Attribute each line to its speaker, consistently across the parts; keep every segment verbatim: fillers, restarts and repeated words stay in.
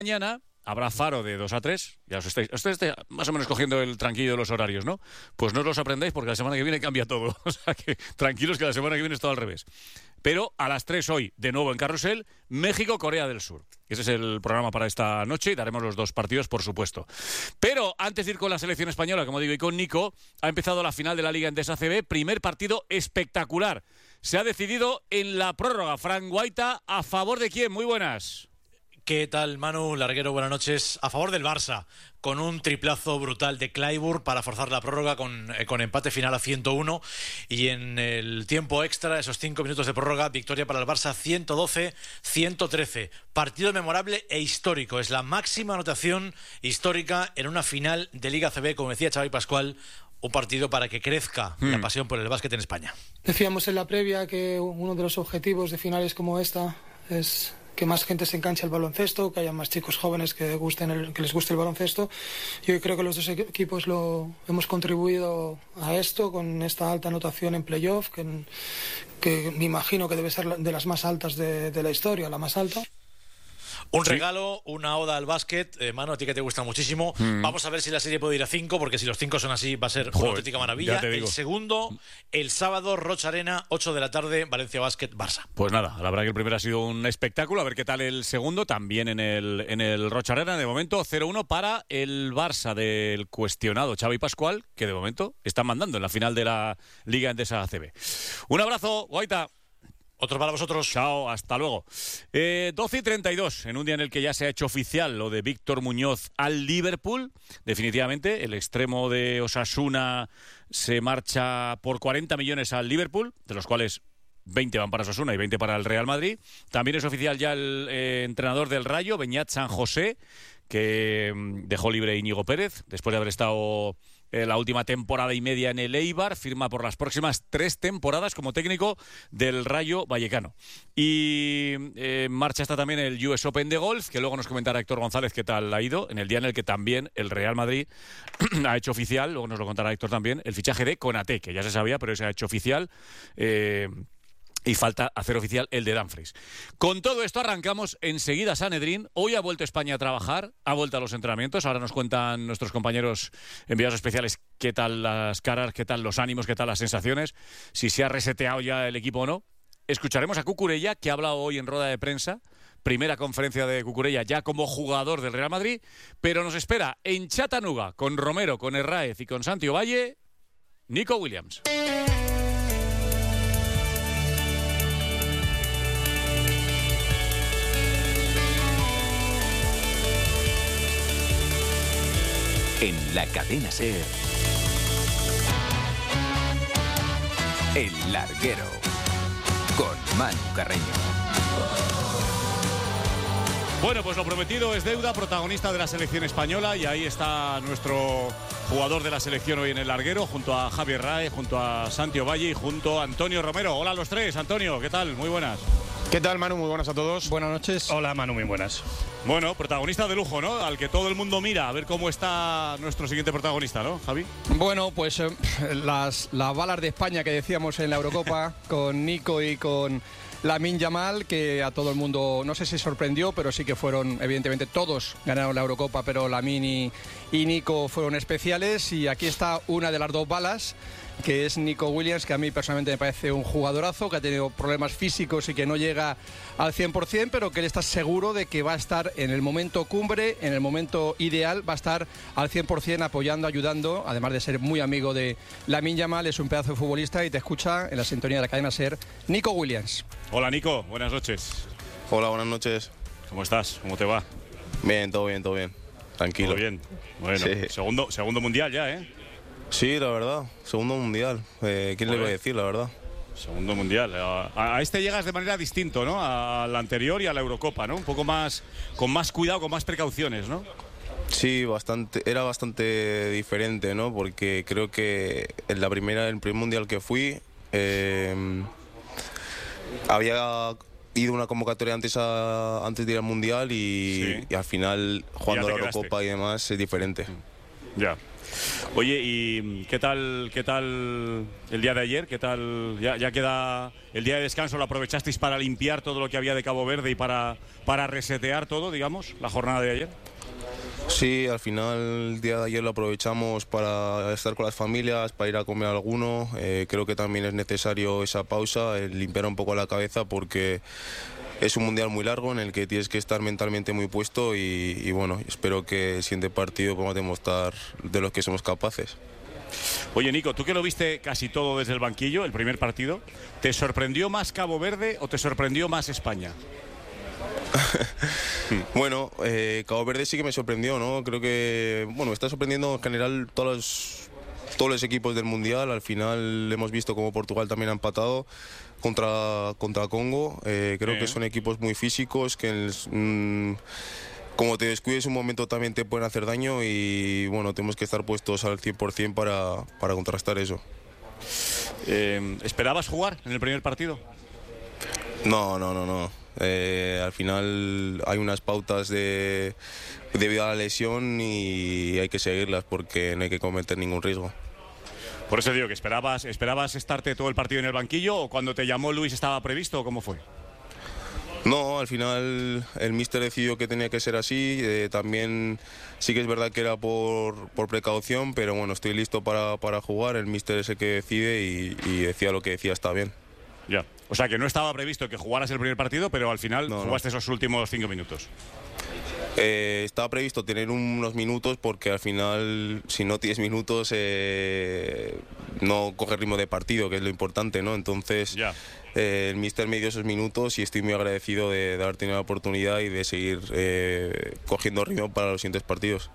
Speaker 1: Mañana habrá Faro de dos a tres. Ya os estáis, os estáis más o menos cogiendo el tranquillo de los horarios, ¿no? Pues no os los aprendáis porque la semana que viene cambia todo. O sea que tranquilos que la semana que viene es todo al revés. Pero a las tres hoy, de nuevo en Carrusel, México-Corea del Sur. Ese es el programa para esta noche y daremos los dos partidos, por supuesto. Pero antes de ir con la selección española, como digo, y con Nico, ha empezado la final de la Liga Endesa A C B. Primer partido espectacular. Se ha decidido en la prórroga. Fran Guaita, ¿a favor de quién? Muy buenas.
Speaker 2: ¿Qué tal, Manu Larguero? Buenas noches. A favor del Barça, con un triplazo brutal de Clayburgh para forzar la prórroga con, eh, con empate final a ciento uno. Y en el tiempo extra, esos cinco minutos de prórroga, victoria para el Barça ciento doce a ciento trece. Partido memorable e histórico. Es la máxima anotación histórica en una final de Liga A C B, como decía Xavi Pascual. Un partido para que crezca hmm. la pasión por el básquet en España.
Speaker 3: Decíamos en la previa que uno de los objetivos de finales como esta es que más gente se enganche al baloncesto, que haya más chicos jóvenes que, gusten el, que les guste el baloncesto. Y hoy creo que los dos equipos lo hemos contribuido a esto con esta alta anotación en playoff, que, que me imagino que debe ser de las más altas de, de la historia, la más alta.
Speaker 2: Un regalo, una oda al básquet. Eh, Manu, a ti que te gusta muchísimo. Mm. Vamos a ver si la serie puede ir a cinco, porque si los cinco son así va a ser Joder, una auténtica maravilla. El segundo, el sábado, Rocha Arena, ocho de la tarde, Valencia Basket, Barça.
Speaker 1: Pues nada, la verdad que el primero ha sido un espectáculo. A ver qué tal el segundo, también en el, en el Rocha Arena. De momento, cero uno para el Barça del cuestionado Xavi Pascual, que de momento está mandando en la final de la Liga Endesa A C B. Un abrazo, Guaita.
Speaker 2: Otro para vosotros.
Speaker 1: Chao, hasta luego. Eh, doce y treinta y dos, en un día en el que ya se ha hecho oficial lo de Víctor Muñoz al Liverpool. Definitivamente, el extremo de Osasuna se marcha por cuarenta millones al Liverpool, de los cuales veinte van para Osasuna y veinte para el Real Madrid. También es oficial ya el eh, entrenador del Rayo, Beñat San José, que mm, dejó libre Íñigo Pérez, después de haber estado eh, la última temporada y media en el Eibar, firma por las próximas tres temporadas como técnico del Rayo Vallecano. Y eh, en marcha está también el U S Open de golf, que luego nos comentará Héctor González qué tal ha ido, en el día en el que también el Real Madrid ha hecho oficial, luego nos lo contará Héctor también, el fichaje de Konaté, que ya se sabía, pero se ha hecho oficial. Eh, Y falta hacer oficial el de Dumfries. Con todo esto arrancamos enseguida Sanedrín. Hoy ha vuelto España a trabajar, ha vuelto a los entrenamientos. Ahora nos cuentan nuestros compañeros enviados especiales qué tal las caras, qué tal los ánimos, qué tal las sensaciones, si se ha reseteado ya el equipo o no. Escucharemos a Cucurella, que ha hablado hoy en rueda de prensa. Primera conferencia de Cucurella ya como jugador del Real Madrid. Pero nos espera en Chattanooga, con Romero, con Herráez y con Santi Ovalle, Nico Williams.
Speaker 4: En la cadena SER, El Larguero, con Manu Carreño.
Speaker 1: Bueno, pues lo prometido es deuda, protagonista de la selección española, y ahí está nuestro jugador de la selección hoy en El Larguero, junto a Javier Rae, junto a Santi Ovalle y junto a Antonio Romero. Hola a los tres. Antonio, ¿qué tal? Muy buenas.
Speaker 5: ¿Qué tal, Manu? Muy buenas a todos.
Speaker 6: Buenas noches.
Speaker 5: Hola, Manu, muy buenas.
Speaker 1: Bueno, protagonista de lujo, ¿no? Al que todo el mundo mira, a ver cómo está nuestro siguiente protagonista, ¿no, Javi?
Speaker 6: Bueno, pues eh, las, las balas de España que decíamos en la Eurocopa con Nico y con Lamine Yamal, que a todo el mundo, no sé si sorprendió, pero sí que fueron, evidentemente todos ganaron la Eurocopa, pero Lamine y, y Nico fueron especiales. Y aquí está una de las dos balas, que es Nico Williams, que a mí personalmente me parece un jugadorazo, que ha tenido problemas físicos y que no llega al cien por cien, pero que él está seguro de que va a estar en el momento cumbre, en el momento ideal, va a estar al cien por cien apoyando, ayudando, además de ser muy amigo de Lamine Yamal. Es un pedazo de futbolista y te escucha en la sintonía de la cadena SER, Nico Williams.
Speaker 1: Hola, Nico, buenas noches.
Speaker 7: Hola, buenas noches.
Speaker 1: ¿Cómo estás? ¿Cómo te va?
Speaker 7: Bien, todo bien, todo bien. Tranquilo.
Speaker 1: Todo bien. Bueno, sí. segundo, segundo mundial ya, ¿eh?
Speaker 7: Sí, la verdad, segundo mundial. Eh, ¿Quién Joder. le voy a decir, la verdad?
Speaker 1: Segundo mundial. A, a este llegas de manera distinta, ¿no? Al anterior y a la Eurocopa, ¿no? Un poco más, con más cuidado, con más precauciones, ¿no?
Speaker 7: Sí, bastante, era bastante diferente, ¿no? Porque creo que en la primera, el primer mundial que fui, eh, había ido una convocatoria antes, a, antes de ir al mundial y, sí. y al final, jugando la Eurocopa y demás, es diferente.
Speaker 1: Ya. Oye, ¿y qué tal, qué tal el día de ayer? ¿Qué tal? Ya, ya queda el día de descanso, ¿lo aprovechasteis para limpiar todo lo que había de Cabo Verde y para, para resetear todo, digamos, la jornada de ayer?
Speaker 7: Sí, al final el día de ayer lo aprovechamos para estar con las familias, para ir a comer alguno. Eh, creo que también es necesario esa pausa, el limpiar un poco la cabeza, porque es un mundial muy largo en el que tienes que estar mentalmente muy puesto y, y bueno, espero que el siguiente partido podamos demostrar de los que somos capaces.
Speaker 1: Oye, Nico, tú que lo viste casi todo desde el banquillo, el primer partido, ¿te sorprendió más Cabo Verde o te sorprendió más España?
Speaker 7: Bueno, eh, Cabo Verde sí que me sorprendió, ¿no? Creo que, bueno, me está sorprendiendo en general todos los, todos los equipos del Mundial. Al final hemos visto como Portugal también ha empatado contra, contra Congo. Eh, creo
Speaker 1: Sí.
Speaker 7: que son equipos muy físicos que, mm, como te descuides un momento, también te pueden hacer daño y, bueno, tenemos que estar puestos al cien por ciento para, para contrastar eso.
Speaker 1: Eh, ¿Esperabas jugar en el primer partido?
Speaker 7: No, no, no, no. Eh, al final hay unas pautas de, debido a la lesión y hay que seguirlas porque no hay que cometer ningún riesgo.
Speaker 1: Por eso digo que esperabas, esperabas estarte todo el partido en el banquillo, o cuando te llamó Luis estaba previsto, o ¿cómo fue?
Speaker 7: No, al final el míster decidió que tenía que ser así. Eh, también sí que es verdad que era por, por precaución, pero bueno, estoy listo para, para jugar. El míster es el que decide y, y decía lo que decía está bien.
Speaker 1: Ya. O sea, que no estaba previsto que jugaras el primer partido, pero al final
Speaker 7: No,
Speaker 1: jugaste
Speaker 7: no.
Speaker 1: esos últimos cinco minutos.
Speaker 7: Eh, estaba previsto tener unos minutos porque al final, si no tienes minutos, eh, no coges ritmo de partido, que es lo importante, ¿no? Entonces,
Speaker 1: Ya.
Speaker 7: eh, el míster me dio esos minutos y estoy muy agradecido de, de haber tenido la oportunidad y de seguir eh, cogiendo ritmo para los siguientes partidos.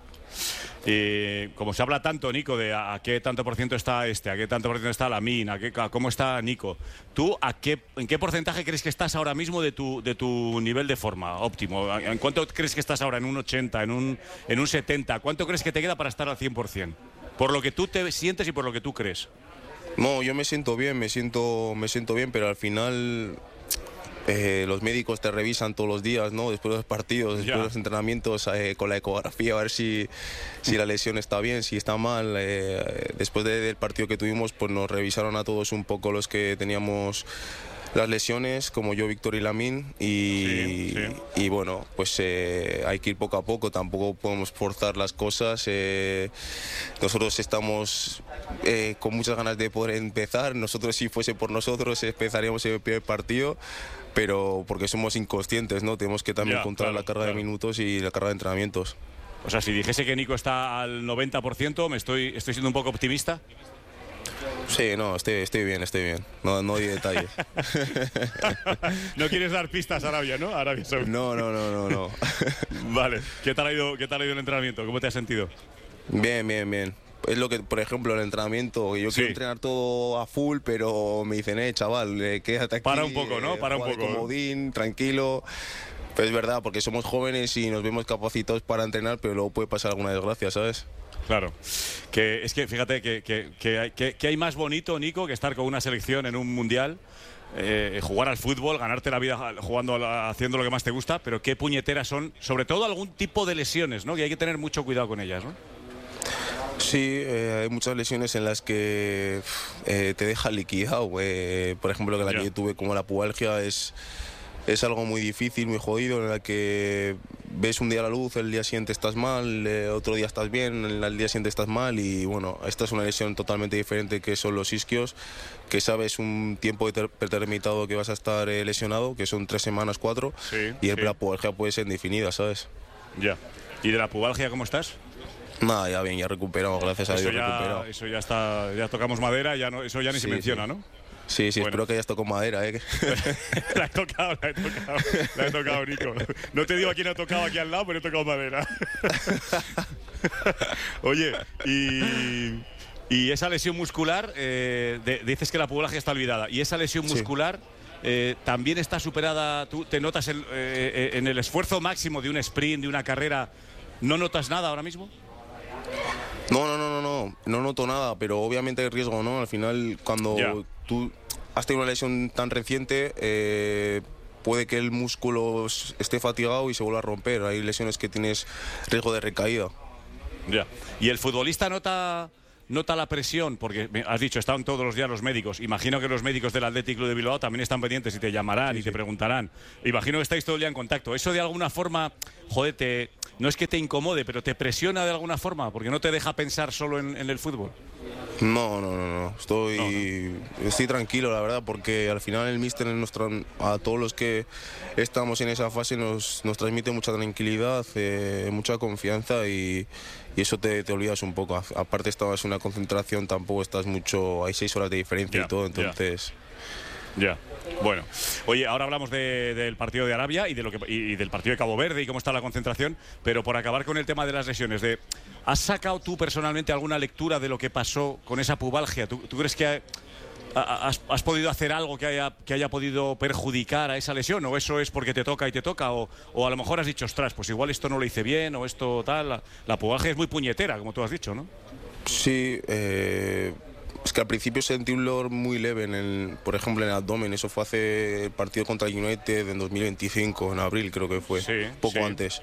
Speaker 1: Y como se habla tanto, Nico, de a, a qué tanto por ciento está este, a qué tanto por ciento está Lamine, a, qué, a cómo está Nico, ¿tú a qué, en qué porcentaje crees que estás ahora mismo de tu, de tu nivel de forma óptimo? ¿En cuánto crees que estás ahora? ¿En un ochenta? ¿En un, en un setenta? ¿Cuánto crees que te queda para estar al cien por ciento? Por lo que tú te sientes y por lo que tú crees.
Speaker 7: No, yo me siento bien, me siento, me siento bien, pero al final eh, los médicos te revisan todos los días, ¿no? Después de los partidos, después
Speaker 1: Ya.
Speaker 7: de los entrenamientos, eh, con la ecografía, a ver si, si la lesión está bien, si está mal. Eh, después de- del partido que tuvimos, pues nos revisaron a todos un poco los que teníamos las lesiones, como yo, Víctor y Lamine, y,
Speaker 1: Sí, sí.
Speaker 7: y bueno, pues eh, hay que ir poco a poco, tampoco podemos forzar las cosas. eh, nosotros estamos eh, con muchas ganas de poder empezar. Nosotros, si fuese por nosotros, empezaríamos el primer partido, pero porque somos inconscientes, ¿no? Tenemos que también
Speaker 1: Ya,
Speaker 7: controlar
Speaker 1: claro,
Speaker 7: la carga
Speaker 1: claro.
Speaker 7: de minutos y la carga de entrenamientos.
Speaker 1: O sea, si dijese que Nico está al noventa por ciento, ¿me estoy, estoy siendo un poco optimista?
Speaker 7: Sí, no, estoy, estoy bien, estoy bien. No, no di detalles.
Speaker 1: No quieres dar pistas a Arabia, ¿no? Arabia Saudí.
Speaker 7: No, no, no, no, no.
Speaker 1: Vale. ¿Qué tal ha ido, qué tal ha ido el entrenamiento? ¿Cómo te has sentido?
Speaker 7: Bien, bien, bien. Es lo que, por ejemplo, el entrenamiento, yo
Speaker 1: Sí.
Speaker 7: quiero entrenar todo a full, pero me dicen, eh, chaval, eh, quédate aquí.
Speaker 1: Para un poco, ¿no?
Speaker 7: eh,
Speaker 1: Para un
Speaker 7: juega de
Speaker 1: poco.
Speaker 7: comodín, tranquilo. Pero es verdad, porque somos jóvenes y nos vemos capacitados para entrenar, pero luego puede pasar alguna desgracia, ¿sabes?
Speaker 1: Claro. Que es que fíjate que, que, que hay, que, que hay más bonito, Nico, que estar con una selección en un mundial, eh, jugar al fútbol, ganarte la vida jugando, a la- haciendo lo que más te gusta, pero qué puñeteras son, sobre todo algún tipo de lesiones, ¿no? Que hay que tener mucho cuidado con ellas, ¿no?
Speaker 7: Sí, eh, hay muchas lesiones en las que eh, te deja liquidado. eh, por ejemplo, que la
Speaker 1: Ya.
Speaker 7: que yo tuve como la pubalgia es, es algo muy difícil, muy jodido, en la que ves un día la luz, el día siguiente estás mal, eh, otro día estás bien, el día siguiente estás mal y bueno, esta es una lesión totalmente diferente que son los isquios, que sabes un tiempo deter- determinado que vas a estar eh, lesionado, que son tres semanas, cuatro,
Speaker 1: Sí,
Speaker 7: y el
Speaker 1: sí.
Speaker 7: la pubalgia puede ser indefinida, ¿sabes?
Speaker 1: Ya. ¿Y de la pubalgia cómo estás?
Speaker 7: Nada, ya bien, ya recuperado, gracias a
Speaker 1: Eso
Speaker 7: Dios recuperado.
Speaker 1: ya, eso ya está, ya tocamos madera, ya no, eso ya ni se
Speaker 7: Sí,
Speaker 1: menciona,
Speaker 7: sí.
Speaker 1: ¿no?
Speaker 7: Sí, sí,
Speaker 1: Bueno.
Speaker 7: espero que hayas tocado madera, ¿eh?
Speaker 1: La he tocado, la he tocado, la he tocado, Nico. No te digo a quién ha tocado aquí al lado, pero he tocado madera. Oye, y, y esa lesión muscular, eh, de- dices que la pubalgia está olvidada, y esa lesión
Speaker 7: Sí.
Speaker 1: muscular eh, también está superada. ¿Tú te notas el- eh, eh, en el esfuerzo máximo de un sprint, de una carrera, no notas nada ahora mismo?
Speaker 7: No, no, no, no, no, no noto nada, pero obviamente hay riesgo, ¿no? Al final, cuando
Speaker 1: Ya.
Speaker 7: tú has tenido una lesión tan reciente, eh, puede que el músculo s- esté fatigado y se vuelva a romper. Hay lesiones que tienes riesgo de recaída.
Speaker 1: Ya. ¿Y el futbolista nota, nota la presión? Porque me has dicho, están todos los días los médicos. Imagino que los médicos del Athletic Club de Bilbao también están pendientes y te llamarán sí, y sí. te preguntarán. Imagino que estáis todo el día en contacto. ¿Eso de alguna forma, joder, te, no es que te incomode, pero te presiona de alguna forma? Porque no te deja pensar solo en, en el fútbol.
Speaker 7: No, no, no, no. Estoy, no, no. estoy tranquilo, la verdad, porque al final el míster nos tra- a todos los que estamos en esa fase nos, nos transmite mucha tranquilidad, eh, mucha confianza y, y eso te, te olvidas un poco. A- aparte estabas en una concentración, tampoco estás mucho, hay seis horas de diferencia yeah, y todo, entonces...
Speaker 1: Ya. Yeah. Bueno, oye, ahora hablamos de, del partido de Arabia y, de lo que, y, y del partido de Cabo Verde y cómo está la concentración, pero por acabar con el tema de las lesiones, de, ¿has sacado tú personalmente alguna lectura de lo que pasó con esa pubalgia? ¿Tú, tú crees que ha, ha, has, has podido hacer algo que haya, que haya podido perjudicar a esa lesión? ¿O eso es porque te toca y te toca? ¿O, o a lo mejor has dicho, ostras, pues igual esto no lo hice bien o esto tal? La, la pubalgia es muy puñetera, como tú has dicho, ¿no?
Speaker 7: Sí, eh... es que al principio sentí un dolor muy leve, en el, por ejemplo en el abdomen. Eso fue hace el partido contra el United en dos mil veinticinco, en abril creo que fue,
Speaker 1: sí,
Speaker 7: poco
Speaker 1: sí.
Speaker 7: antes.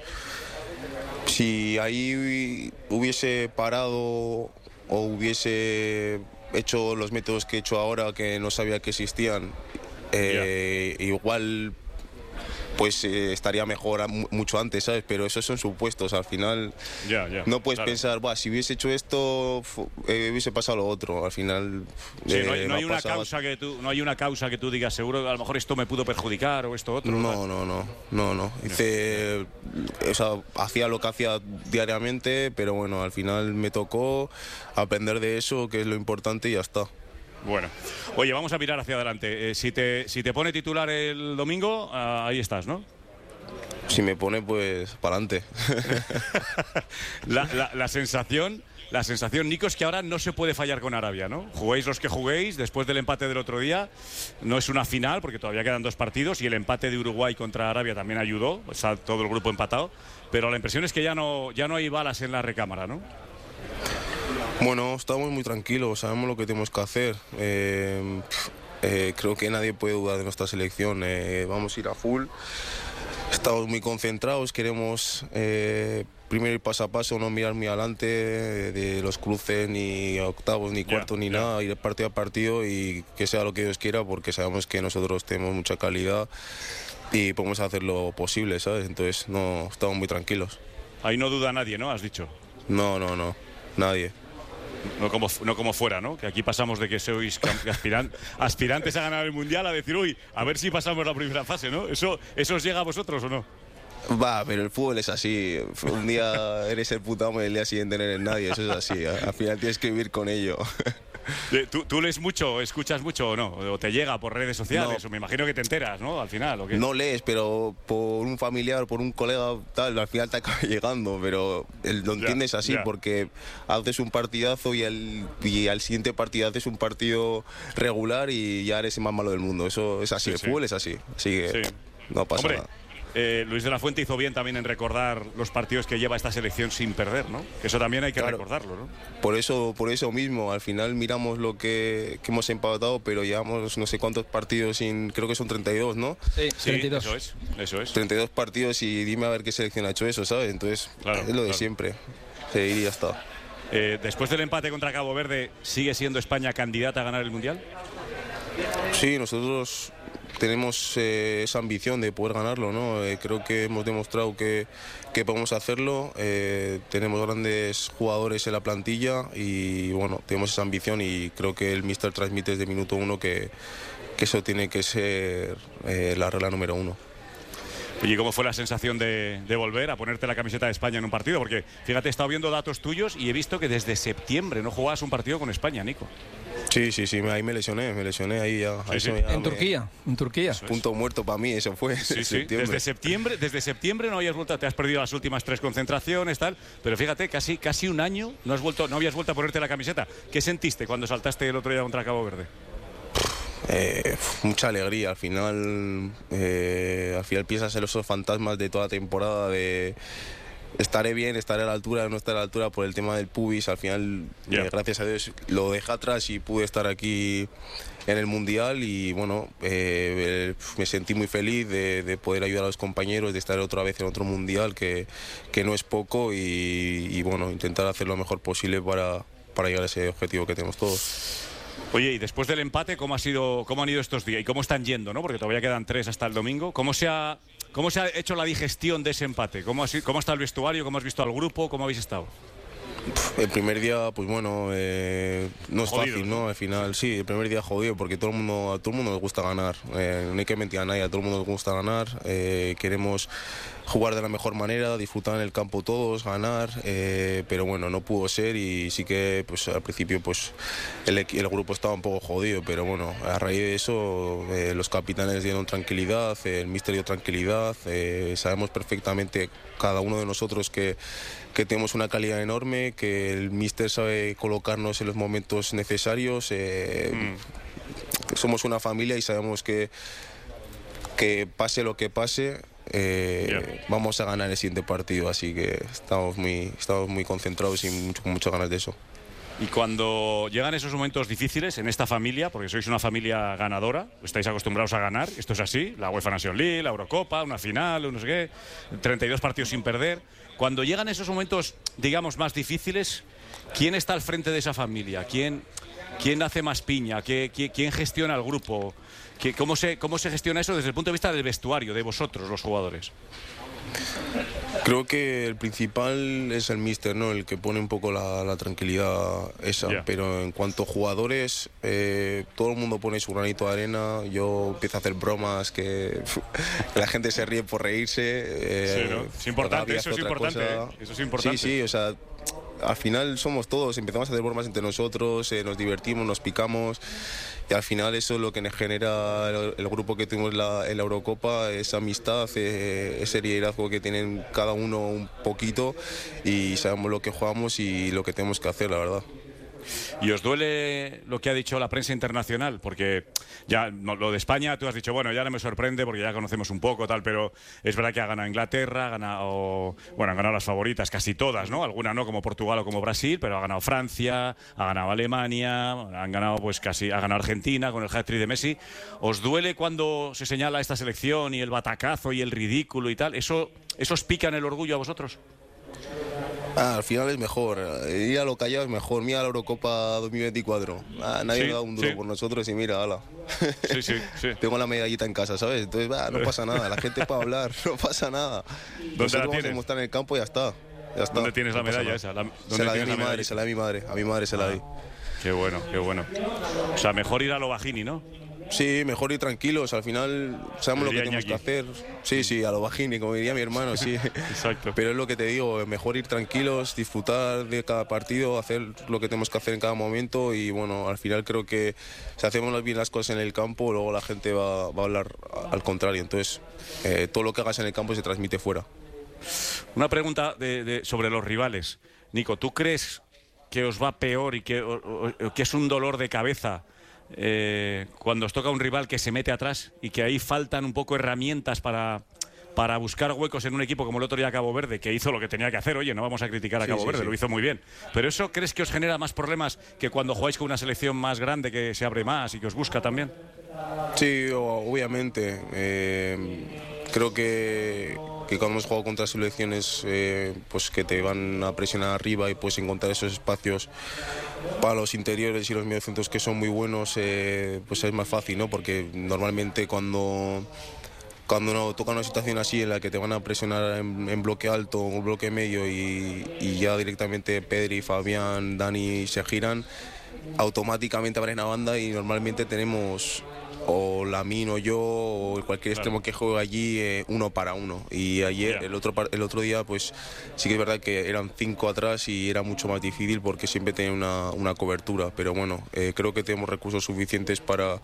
Speaker 7: Si ahí hubiese parado o hubiese hecho los métodos que he hecho ahora, que no sabía que existían, eh, yeah. igual pues eh, estaría mejor a, mucho antes, ¿sabes? Pero esos son supuestos, al final
Speaker 1: yeah, yeah,
Speaker 7: no puedes
Speaker 1: claro.
Speaker 7: pensar, bah, si hubiese hecho esto, eh, hubiese pasado lo otro, al final...
Speaker 1: Sí,
Speaker 7: eh,
Speaker 1: no hay, no hay
Speaker 7: no
Speaker 1: una
Speaker 7: pasado...
Speaker 1: causa que tú, no hay una causa que tú digas, seguro que a lo mejor esto me pudo perjudicar o esto otro.
Speaker 7: No, no, no, no, no. Hice, o sea, hacía lo que hacía diariamente, pero bueno, al final me tocó aprender de eso, que es lo importante, y ya está.
Speaker 1: Bueno, oye, vamos a mirar hacia adelante. Eh, si te si te pone titular el domingo, uh, ahí estás, ¿no?
Speaker 7: Si me pone, pues, para adelante.
Speaker 1: la, la, la sensación, la sensación, Nico, es que ahora no se puede fallar con Arabia, ¿no? Juguéis los que juguéis, después del empate del otro día, no es una final, porque todavía quedan dos partidos, y el empate de Uruguay contra Arabia también ayudó, está todo el grupo empatado, pero la impresión es que ya no, ya no hay balas en la recámara, ¿no?
Speaker 7: Bueno, estamos muy tranquilos, sabemos lo que tenemos que hacer. Eh, eh, creo que nadie puede dudar de nuestra selección. Eh, vamos a ir a full. Estamos muy concentrados, queremos eh, primero ir paso a paso, no mirar muy adelante de, de los cruces, ni octavos, ni cuartos, yeah, ni yeah. nada, ir partido a partido y que sea lo que Dios quiera, porque sabemos que nosotros tenemos mucha calidad y podemos hacer lo posible, ¿sabes? Entonces, no, estamos muy tranquilos.
Speaker 1: Ahí no duda nadie, ¿no? Has dicho.
Speaker 7: No, no, no, nadie.
Speaker 1: No como, no como fuera, ¿no? Que aquí pasamos de que sois aspiran, aspirantes a ganar el Mundial a decir, uy, a ver si pasamos la primera fase, ¿no? ¿Eso, eso os llega a vosotros o no?
Speaker 7: Va, pero el fútbol es así. Un día eres el puto amo y el día siguiente no eres nadie. Eso es así. Al final tienes que vivir con ello.
Speaker 1: ¿Tú, ¿Tú lees mucho, escuchas mucho o no? ¿O te llega por redes sociales?
Speaker 7: No.
Speaker 1: O me imagino que te enteras, ¿no? Al final, ¿o qué?
Speaker 7: No lees, pero por un familiar, por un colega, tal, al final te acaba llegando. Pero lo entiendes
Speaker 1: ya,
Speaker 7: así,
Speaker 1: ya.
Speaker 7: porque haces un partidazo y al, y al siguiente partido haces un partido regular y ya eres el más malo del mundo. Eso es así,
Speaker 1: sí,
Speaker 7: el
Speaker 1: sí.
Speaker 7: fútbol es así. Así que
Speaker 1: sí.
Speaker 7: no pasa
Speaker 1: Hombre.
Speaker 7: nada.
Speaker 1: Eh, Luis de la Fuente hizo bien también en recordar los partidos que lleva esta selección sin perder, ¿no? Eso también hay que
Speaker 7: claro.
Speaker 1: recordarlo, ¿no?
Speaker 7: Por eso, por eso mismo, al final miramos lo que, que hemos empatado, pero llevamos no sé cuántos partidos sin, creo que son treinta y dos, ¿no?
Speaker 6: Sí,
Speaker 1: sí
Speaker 6: treinta y dos.
Speaker 1: Eso es, eso es.
Speaker 7: treinta y dos partidos y dime a ver qué selección ha hecho eso, ¿sabes? Entonces,
Speaker 1: claro,
Speaker 7: es lo de
Speaker 1: claro.
Speaker 7: siempre. Seguir y ya está.
Speaker 1: Eh, después del empate contra Cabo Verde, ¿sigue siendo España candidata a ganar el Mundial?
Speaker 7: Sí, nosotros tenemos eh, esa ambición de poder ganarlo, ¿no? Eh, creo que hemos demostrado que, que podemos hacerlo. Eh, tenemos grandes jugadores en la plantilla y bueno, tenemos esa ambición y creo que el míster transmite desde minuto uno que, que eso tiene que ser eh, la regla número uno.
Speaker 1: Oye, ¿cómo fue la sensación de, de volver a ponerte la camiseta de España en un partido? Porque, fíjate, he estado viendo datos tuyos y he visto que desde septiembre no jugabas un partido con España, Nico.
Speaker 7: Sí, sí, sí, ahí me lesioné, me lesioné ahí ya.
Speaker 1: Sí,
Speaker 7: ahí
Speaker 1: sí.
Speaker 7: ya
Speaker 6: en
Speaker 7: me...
Speaker 6: Turquía, en Turquía.
Speaker 7: Punto muerto para mí, eso fue.
Speaker 1: Sí, sí.
Speaker 7: septiembre.
Speaker 1: Desde septiembre, desde septiembre no habías vuelto, te has perdido las últimas tres concentraciones, tal, pero fíjate, casi, casi un año no has vuelto, no habías vuelto a ponerte la camiseta. ¿Qué sentiste cuando saltaste el otro día contra Cabo Verde?
Speaker 7: Eh, mucha alegría, al final, eh, al final piensas en esos fantasmas de toda temporada de estaré bien, estaré a la altura, no estaré a la altura por el tema del pubis. Al final,
Speaker 1: Yeah.
Speaker 7: eh, gracias a Dios, lo dejé atrás y pude estar aquí en el Mundial y bueno, eh, me sentí muy feliz de, de poder ayudar a los compañeros, de estar otra vez en otro Mundial, que, que no es poco y, y bueno, intentar hacer lo mejor posible para, para llegar a ese objetivo que tenemos todos.
Speaker 1: Oye, y después del empate, ¿cómo ha sido, cómo han ido estos días y cómo están yendo, ¿no? Porque todavía quedan tres hasta el domingo. ¿Cómo se ha, cómo se ha hecho la digestión de ese empate? ¿Cómo, ha sido, ¿Cómo está el vestuario? ¿Cómo has visto al grupo? ¿Cómo habéis estado?
Speaker 7: El primer día, pues bueno, eh, no es
Speaker 1: Jodido,
Speaker 7: fácil,
Speaker 1: ¿no?
Speaker 7: ¿no? Al final, sí, el primer día jodido porque todo el mundo, a todo el mundo nos gusta ganar. Eh, no hay que mentir a nadie, a todo el mundo nos gusta ganar. Eh, queremos jugar de la mejor manera, disfrutar en el campo todos, ganar, eh, pero bueno, no pudo ser y sí que pues al principio pues el, el grupo estaba un poco jodido, pero bueno, a raíz de eso eh, los capitanes dieron tranquilidad, el míster dio tranquilidad, eh, sabemos perfectamente cada uno de nosotros que, que tenemos una calidad enorme, que el míster sabe colocarnos en los momentos necesarios, eh, mm. somos una familia y sabemos que, que pase lo que pase, Eh, yeah. vamos a ganar el siguiente partido, así que estamos muy, estamos muy concentrados y mucho, con muchas ganas de eso.
Speaker 1: Y cuando llegan esos momentos difíciles en esta familia, porque sois una familia ganadora, estáis acostumbrados a ganar, esto es así, la UEFA Nations League, la Eurocopa, una final, no sé qué, treinta y dos partidos sin perder. Cuando llegan esos momentos, digamos, más difíciles, ¿quién está al frente de esa familia? ¿Quién, quién hace más piña? ¿Quién, quién gestiona el grupo? ¿Cómo se, ¿Cómo se gestiona eso desde el punto de vista del vestuario, de vosotros, los jugadores?
Speaker 7: Creo que el principal es el míster, ¿no? El que pone un poco la, la tranquilidad esa. Yeah. Pero en cuanto a jugadores, eh, todo el mundo pone su granito de arena. Yo empiezo a hacer bromas que la gente se ríe por reírse. Eh,
Speaker 1: sí, ¿no? Es importante, eso es importante, ¿eh? Eso es importante.
Speaker 7: Sí, sí, o sea, al final somos todos, empezamos a hacer bromas entre nosotros, eh, nos divertimos, nos picamos y al final eso es lo que nos genera el, el grupo que tuvimos la, en la Eurocopa, esa amistad, eh, ese liderazgo que tienen cada uno un poquito y sabemos lo que jugamos y lo que tenemos que hacer, la verdad.
Speaker 1: ¿Y os duele lo que ha dicho la prensa internacional? Porque ya no, lo de España, tú has dicho, bueno, ya no me sorprende porque ya conocemos un poco, tal, pero es verdad que ha ganado Inglaterra, ha ganado, bueno, han ganado las favoritas, casi todas, ¿no? Algunas no, como Portugal o como Brasil, pero ha ganado Francia, ha ganado Alemania, han ganado pues casi, ha ganado Argentina con el hat-trick de Messi. ¿Os duele cuando se señala esta selección y el batacazo y el ridículo y tal? ¿Eso, eso os pica en el orgullo a vosotros?
Speaker 7: Ah, al final es mejor, ir a lo callado es mejor. Mira la Eurocopa dos mil veinticuatro, ah, nadie sí, me da un duro sí. por nosotros y mira, ala.
Speaker 1: Sí, sí, sí.
Speaker 7: Tengo la medallita en casa, ¿sabes? Entonces, bah, no pasa nada, la gente para hablar, no pasa nada.
Speaker 1: ¿Dónde
Speaker 7: nosotros
Speaker 1: la
Speaker 7: vamos
Speaker 1: tienes?
Speaker 7: a demostrar en el campo y ya está. Ya está.
Speaker 1: ¿Dónde tienes
Speaker 7: no
Speaker 1: la medalla esa? La,
Speaker 7: se la di a mi madre, se la di a mi madre, a mi madre se la di.
Speaker 1: Qué bueno, qué bueno. O sea, mejor ir a lo Bajini, ¿no?
Speaker 7: Sí, mejor ir tranquilos, al final sabemos lo que tenemos que hacer. Sí, sí, a lo Bajini, como diría mi hermano, sí.
Speaker 1: Exacto.
Speaker 7: Pero es lo que te digo, mejor ir tranquilos, disfrutar de cada partido, hacer lo que tenemos que hacer en cada momento y bueno, al final creo que si hacemos bien las cosas en el campo, luego la gente va, va a hablar al contrario. Entonces, eh, todo lo que hagas en el campo se transmite fuera.
Speaker 1: Una pregunta de, de, sobre los rivales. Nico, ¿tú crees que os va peor y que, o, o, que es un dolor de cabeza Eh, cuando os toca un rival que se mete atrás y que ahí faltan un poco herramientas para, para buscar huecos en un equipo como el otro día Cabo Verde, que hizo lo que tenía que hacer? Oye, no vamos a criticar a Cabo sí, sí, Verde, sí. lo hizo muy bien. Pero ¿eso crees que os genera más problemas que cuando jugáis con una selección más grande que se abre más y que os busca también?
Speaker 7: Sí, obviamente. Eh, creo que, que cuando hemos jugado contra selecciones eh, pues que te van a presionar arriba y puedes encontrar esos espacios para los interiores y los mediocentros que son muy buenos, eh, pues es más fácil, ¿no? Porque normalmente cuando cuando no toca una situación así en la que te van a presionar en, en bloque alto o bloque medio y, y ya directamente Pedri, Fabián, Dani se giran, automáticamente abren la banda y normalmente tenemos o Lamine o yo o cualquier extremo que juegue allí eh, uno para uno y ayer yeah. el otro el otro día pues sí que es verdad que eran cinco atrás y era mucho más difícil porque siempre tenía una, una cobertura, pero bueno, eh, creo que tenemos recursos suficientes para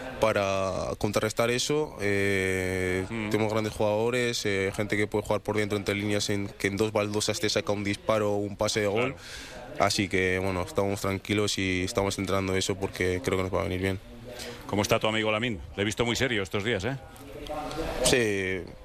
Speaker 7: para contrarrestar eso. eh, mm. Tenemos grandes jugadores, eh, gente que puede jugar por dentro entre líneas, en que en dos baldosas te saca un disparo o un pase de gol, claro. Así que bueno, estamos tranquilos y estamos entrando eso porque creo que nos va a venir bien.
Speaker 1: ¿Cómo está tu amigo Lamine? Le he visto muy serio estos días, ¿eh?
Speaker 7: Sí,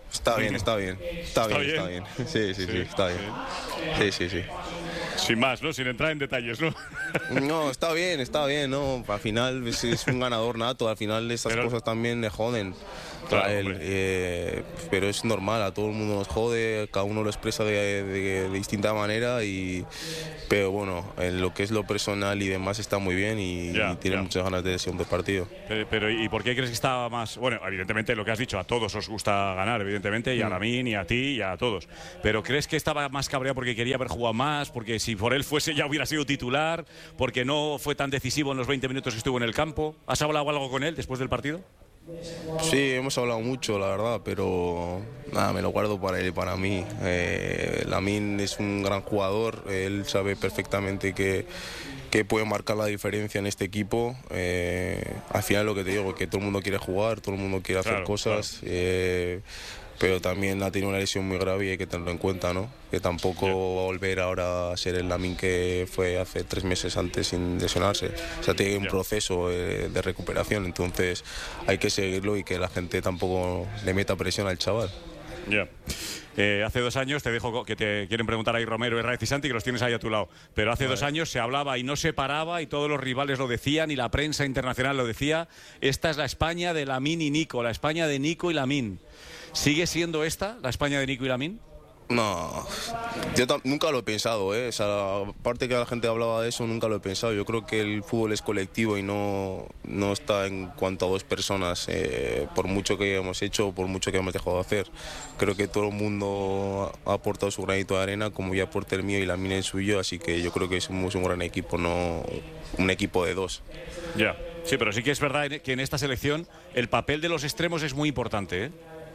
Speaker 7: Está bien, está bien. Está,
Speaker 1: ¿Está
Speaker 7: bien,
Speaker 1: bien?
Speaker 7: está bien. Sí, sí, sí, sí, está bien. Sí, sí, sí.
Speaker 1: Sin más, ¿no? Sin entrar en detalles, ¿no?
Speaker 7: No, está bien, está bien, ¿no? Al final es, es un ganador nato, al final estas
Speaker 1: Pero-
Speaker 7: cosas también le joden.
Speaker 1: Claro,
Speaker 7: A él,
Speaker 1: hombre.
Speaker 7: eh, pero es normal, a todo el mundo nos jode, cada uno lo expresa de, de- de distinta manera, y, pero bueno, en lo que es lo personal y demás está muy bien y,
Speaker 1: Ya,
Speaker 7: y tiene
Speaker 1: ya.
Speaker 7: muchas ganas de segundo partido.
Speaker 1: Pero, pero, ¿y por qué crees que estaba más...? Bueno, evidentemente lo que has dicho, a todos os gusta ganar, evidentemente, y a Lamine, y a ti, y a todos. Pero ¿crees que estaba más cabreado porque quería haber jugado más? Porque si por él fuese ya hubiera sido titular, porque no fue tan decisivo en los veinte minutos que estuvo en el campo. ¿Has hablado algo con él después del partido?
Speaker 7: Sí, hemos hablado mucho, la verdad, pero nada, me lo guardo para él y para mí. Eh, Lamine es un gran jugador, él sabe perfectamente que, que puede marcar la diferencia en este equipo. Eh, al final lo que te digo, que todo el mundo quiere jugar, todo el mundo quiere hacer
Speaker 1: Claro,
Speaker 7: cosas, eh, pero también ha tenido una lesión muy grave y hay que tenerlo en cuenta, ¿no? Que tampoco va a volver ahora a ser el Lamine que fue hace tres meses antes sin lesionarse. O sea, tiene un
Speaker 1: Ya.
Speaker 7: proceso eh, de recuperación, entonces hay que seguirlo y que la gente tampoco le meta presión al chaval.
Speaker 1: Ya. Eh, hace dos años, te dejo que te quieren preguntar ahí Romero, Herraiz y Santi, que los tienes ahí a tu lado. Pero hace dos años se hablaba y no se paraba y todos los rivales lo decían y la prensa internacional lo decía. Esta es la España de Lamine y Nico, la España de Nico y Lamine. ¿Sigue siendo esta la España de Nico y Lamine?
Speaker 7: No, yo tam- nunca lo he pensado, ¿eh? O sea, aparte que la gente hablaba de eso, nunca lo he pensado. Yo creo que el fútbol es colectivo y no, no está en cuanto a dos personas, eh, por mucho que hayamos hecho, por mucho que hayamos dejado de hacer. Creo que todo el mundo ha aportado su granito de arena, como yo aporté el mío y Lamine el suyo, así que yo creo que somos un gran equipo, no un equipo de dos.
Speaker 1: Ya. Sí, pero sí que es verdad que en esta selección el papel de los extremos es muy importante, ¿eh?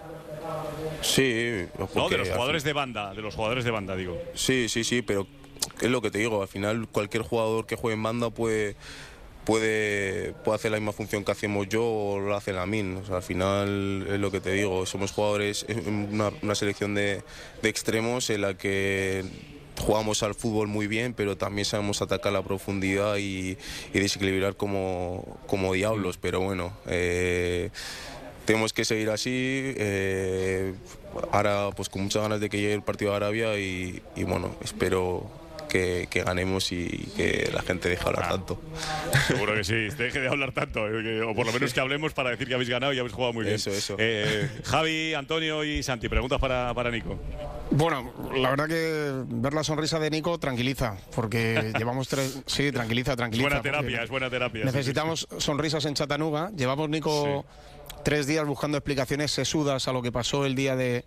Speaker 7: Sí,
Speaker 1: No,
Speaker 7: porque
Speaker 1: de los
Speaker 7: al
Speaker 1: jugadores de banda, de los jugadores de banda, digo.
Speaker 7: Sí, sí, sí, pero es lo que te digo, al final cualquier jugador que juegue en banda puede, puede, puede hacer la misma función que hacemos yo o lo hace Lamine. O sea, al final es lo que te digo, somos jugadores, es una, una selección de, de extremos en la que jugamos al fútbol muy bien, pero también sabemos atacar la profundidad y, y desequilibrar como, como diablos, pero bueno... Eh, tenemos que seguir así, eh, ahora pues con muchas ganas de que llegue el partido de Arabia y, y bueno, espero que, que ganemos y que la gente deje hablar tanto.
Speaker 1: Seguro que sí, deje de hablar tanto, eh, que- o por lo menos que hablemos para decir que habéis ganado y habéis jugado muy bien.
Speaker 7: Eso, eso.
Speaker 1: Eh, Javi, Antonio y Santi, preguntas para, para Nico.
Speaker 5: Bueno, la verdad que ver la sonrisa de Nico tranquiliza, porque llevamos tres... Sí, tranquiliza,
Speaker 1: Es
Speaker 5: tranquiliza.
Speaker 1: buena
Speaker 5: porque
Speaker 1: terapia, es buena terapia. sí,
Speaker 5: Necesitamos sonrisas en Chattanooga. Llevamos, Nico, tres días buscando explicaciones sesudas a lo que pasó el día de,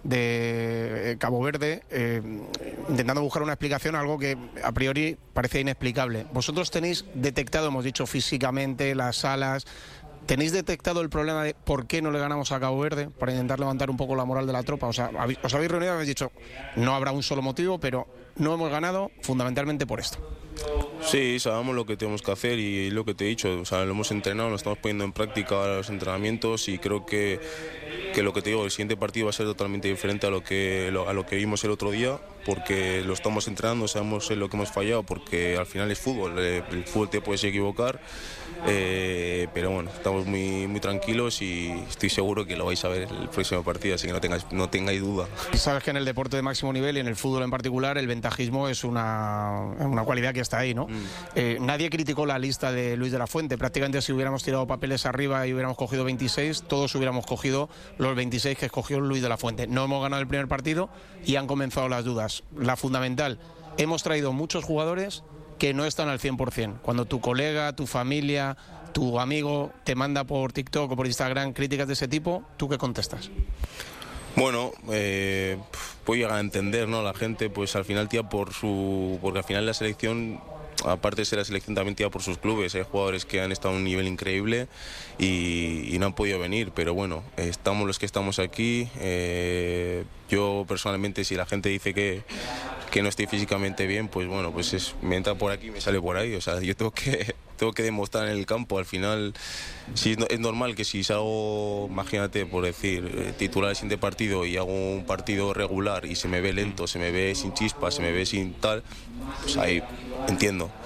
Speaker 5: de eh, Cabo Verde, eh, intentando buscar una explicación a algo que a priori parecía inexplicable. Vosotros tenéis detectado, hemos dicho físicamente, las alas... ¿Tenéis detectado el problema de por qué no le ganamos a Cabo Verde para intentar levantar un poco la moral de la tropa? O sea, habéis- os habéis reunido y habéis dicho, no habrá un solo motivo, pero no hemos ganado fundamentalmente por esto.
Speaker 7: Sí, sabemos lo que tenemos que hacer y lo que te he dicho, o sea, lo hemos entrenado, lo estamos poniendo en práctica ahora los entrenamientos y creo que, que lo que te digo, el siguiente partido va a ser totalmente diferente a lo que lo- a lo que vimos el otro día, porque lo estamos entrenando, sabemos en lo que hemos fallado, porque al final es fútbol, eh, el fútbol te puedes equivocar, eh, pero bueno, estamos muy, muy tranquilos y estoy seguro que lo vais a ver el próximo partido, así que no tengáis, no tengáis duda.
Speaker 5: Sabes que en el deporte de máximo nivel y en el fútbol en particular el ventajismo es una, una cualidad que está ahí, ¿no? Eh, nadie criticó la lista de Luis de la Fuente. Prácticamente si hubiéramos tirado papeles arriba y hubiéramos cogido veintiséis, todos hubiéramos cogido los veintiséis que escogió Luis de la Fuente. No hemos ganado el primer partido y han comenzado las dudas. La fundamental, hemos traído muchos jugadores que no están al cien por cien. Cuando tu colega, tu familia, tu amigo te manda por TikTok o por Instagram críticas de ese tipo, ¿tú qué contestas?
Speaker 7: Bueno, eh, puedo llegar a entender, ¿no? La gente, pues al final tía por su... Porque al final la selección, aparte de ser la selección, también tía por sus clubes. Hay jugadores que han estado a un nivel increíble y, y no han podido venir, pero bueno, estamos los que estamos aquí. Eh, yo personalmente, si la gente dice que, que no estoy físicamente bien, pues bueno, pues es, me entra por aquí y me sale por ahí. O sea, yo tengo que... tengo que demostrar en el campo. Al final, sí, es no- es normal que si salgo, imagínate, por decir, eh, titular el siguiente partido y hago un partido regular y se me ve lento, se me ve sin chispa, se me ve sin tal, pues ahí entiendo.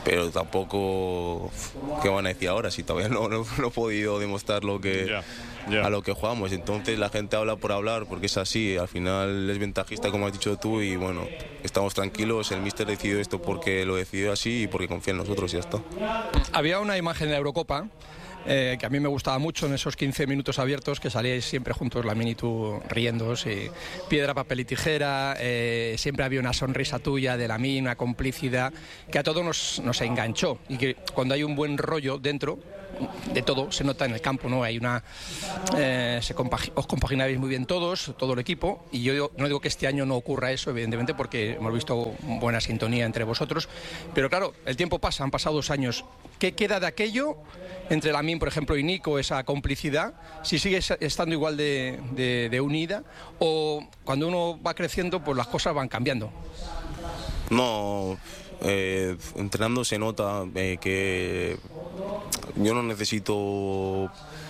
Speaker 7: pero tampoco, ¿qué van a decir ahora? Si todavía no, no, no he podido demostrar lo que,
Speaker 1: Ya, ya.
Speaker 7: a lo que jugamos. Entonces la gente habla por hablar, porque es así. Al final es ventajista, como has dicho tú, y bueno, estamos tranquilos. El míster decidió esto porque lo decidió así y porque confía en nosotros y ya está.
Speaker 6: Había una imagen de la Eurocopa eh, que a mí me gustaba mucho en esos quince minutos abiertos, que salíais siempre juntos, Lamine y tú, riéndos, y piedra, papel y tijera, eh, siempre había una sonrisa tuya de Lamine, una complicidad que a todos nos, nos enganchó, y que cuando hay un buen rollo dentro de todo se nota en el campo, ¿no? Hay una eh, se compagi- os compaginabais muy bien todos, todo el equipo, y yo digo- no digo que este año no ocurra eso, evidentemente, porque hemos visto buena sintonía entre vosotros, pero claro, el tiempo pasa, han pasado dos años. ¿Qué queda de aquello entre Lamine, por ejemplo, y Nico, esa complicidad? Si sigue estando igual de, de, de unida, o cuando uno va creciendo, pues las cosas van cambiando.
Speaker 7: No, eh, entrenando se nota eh, que yo no necesito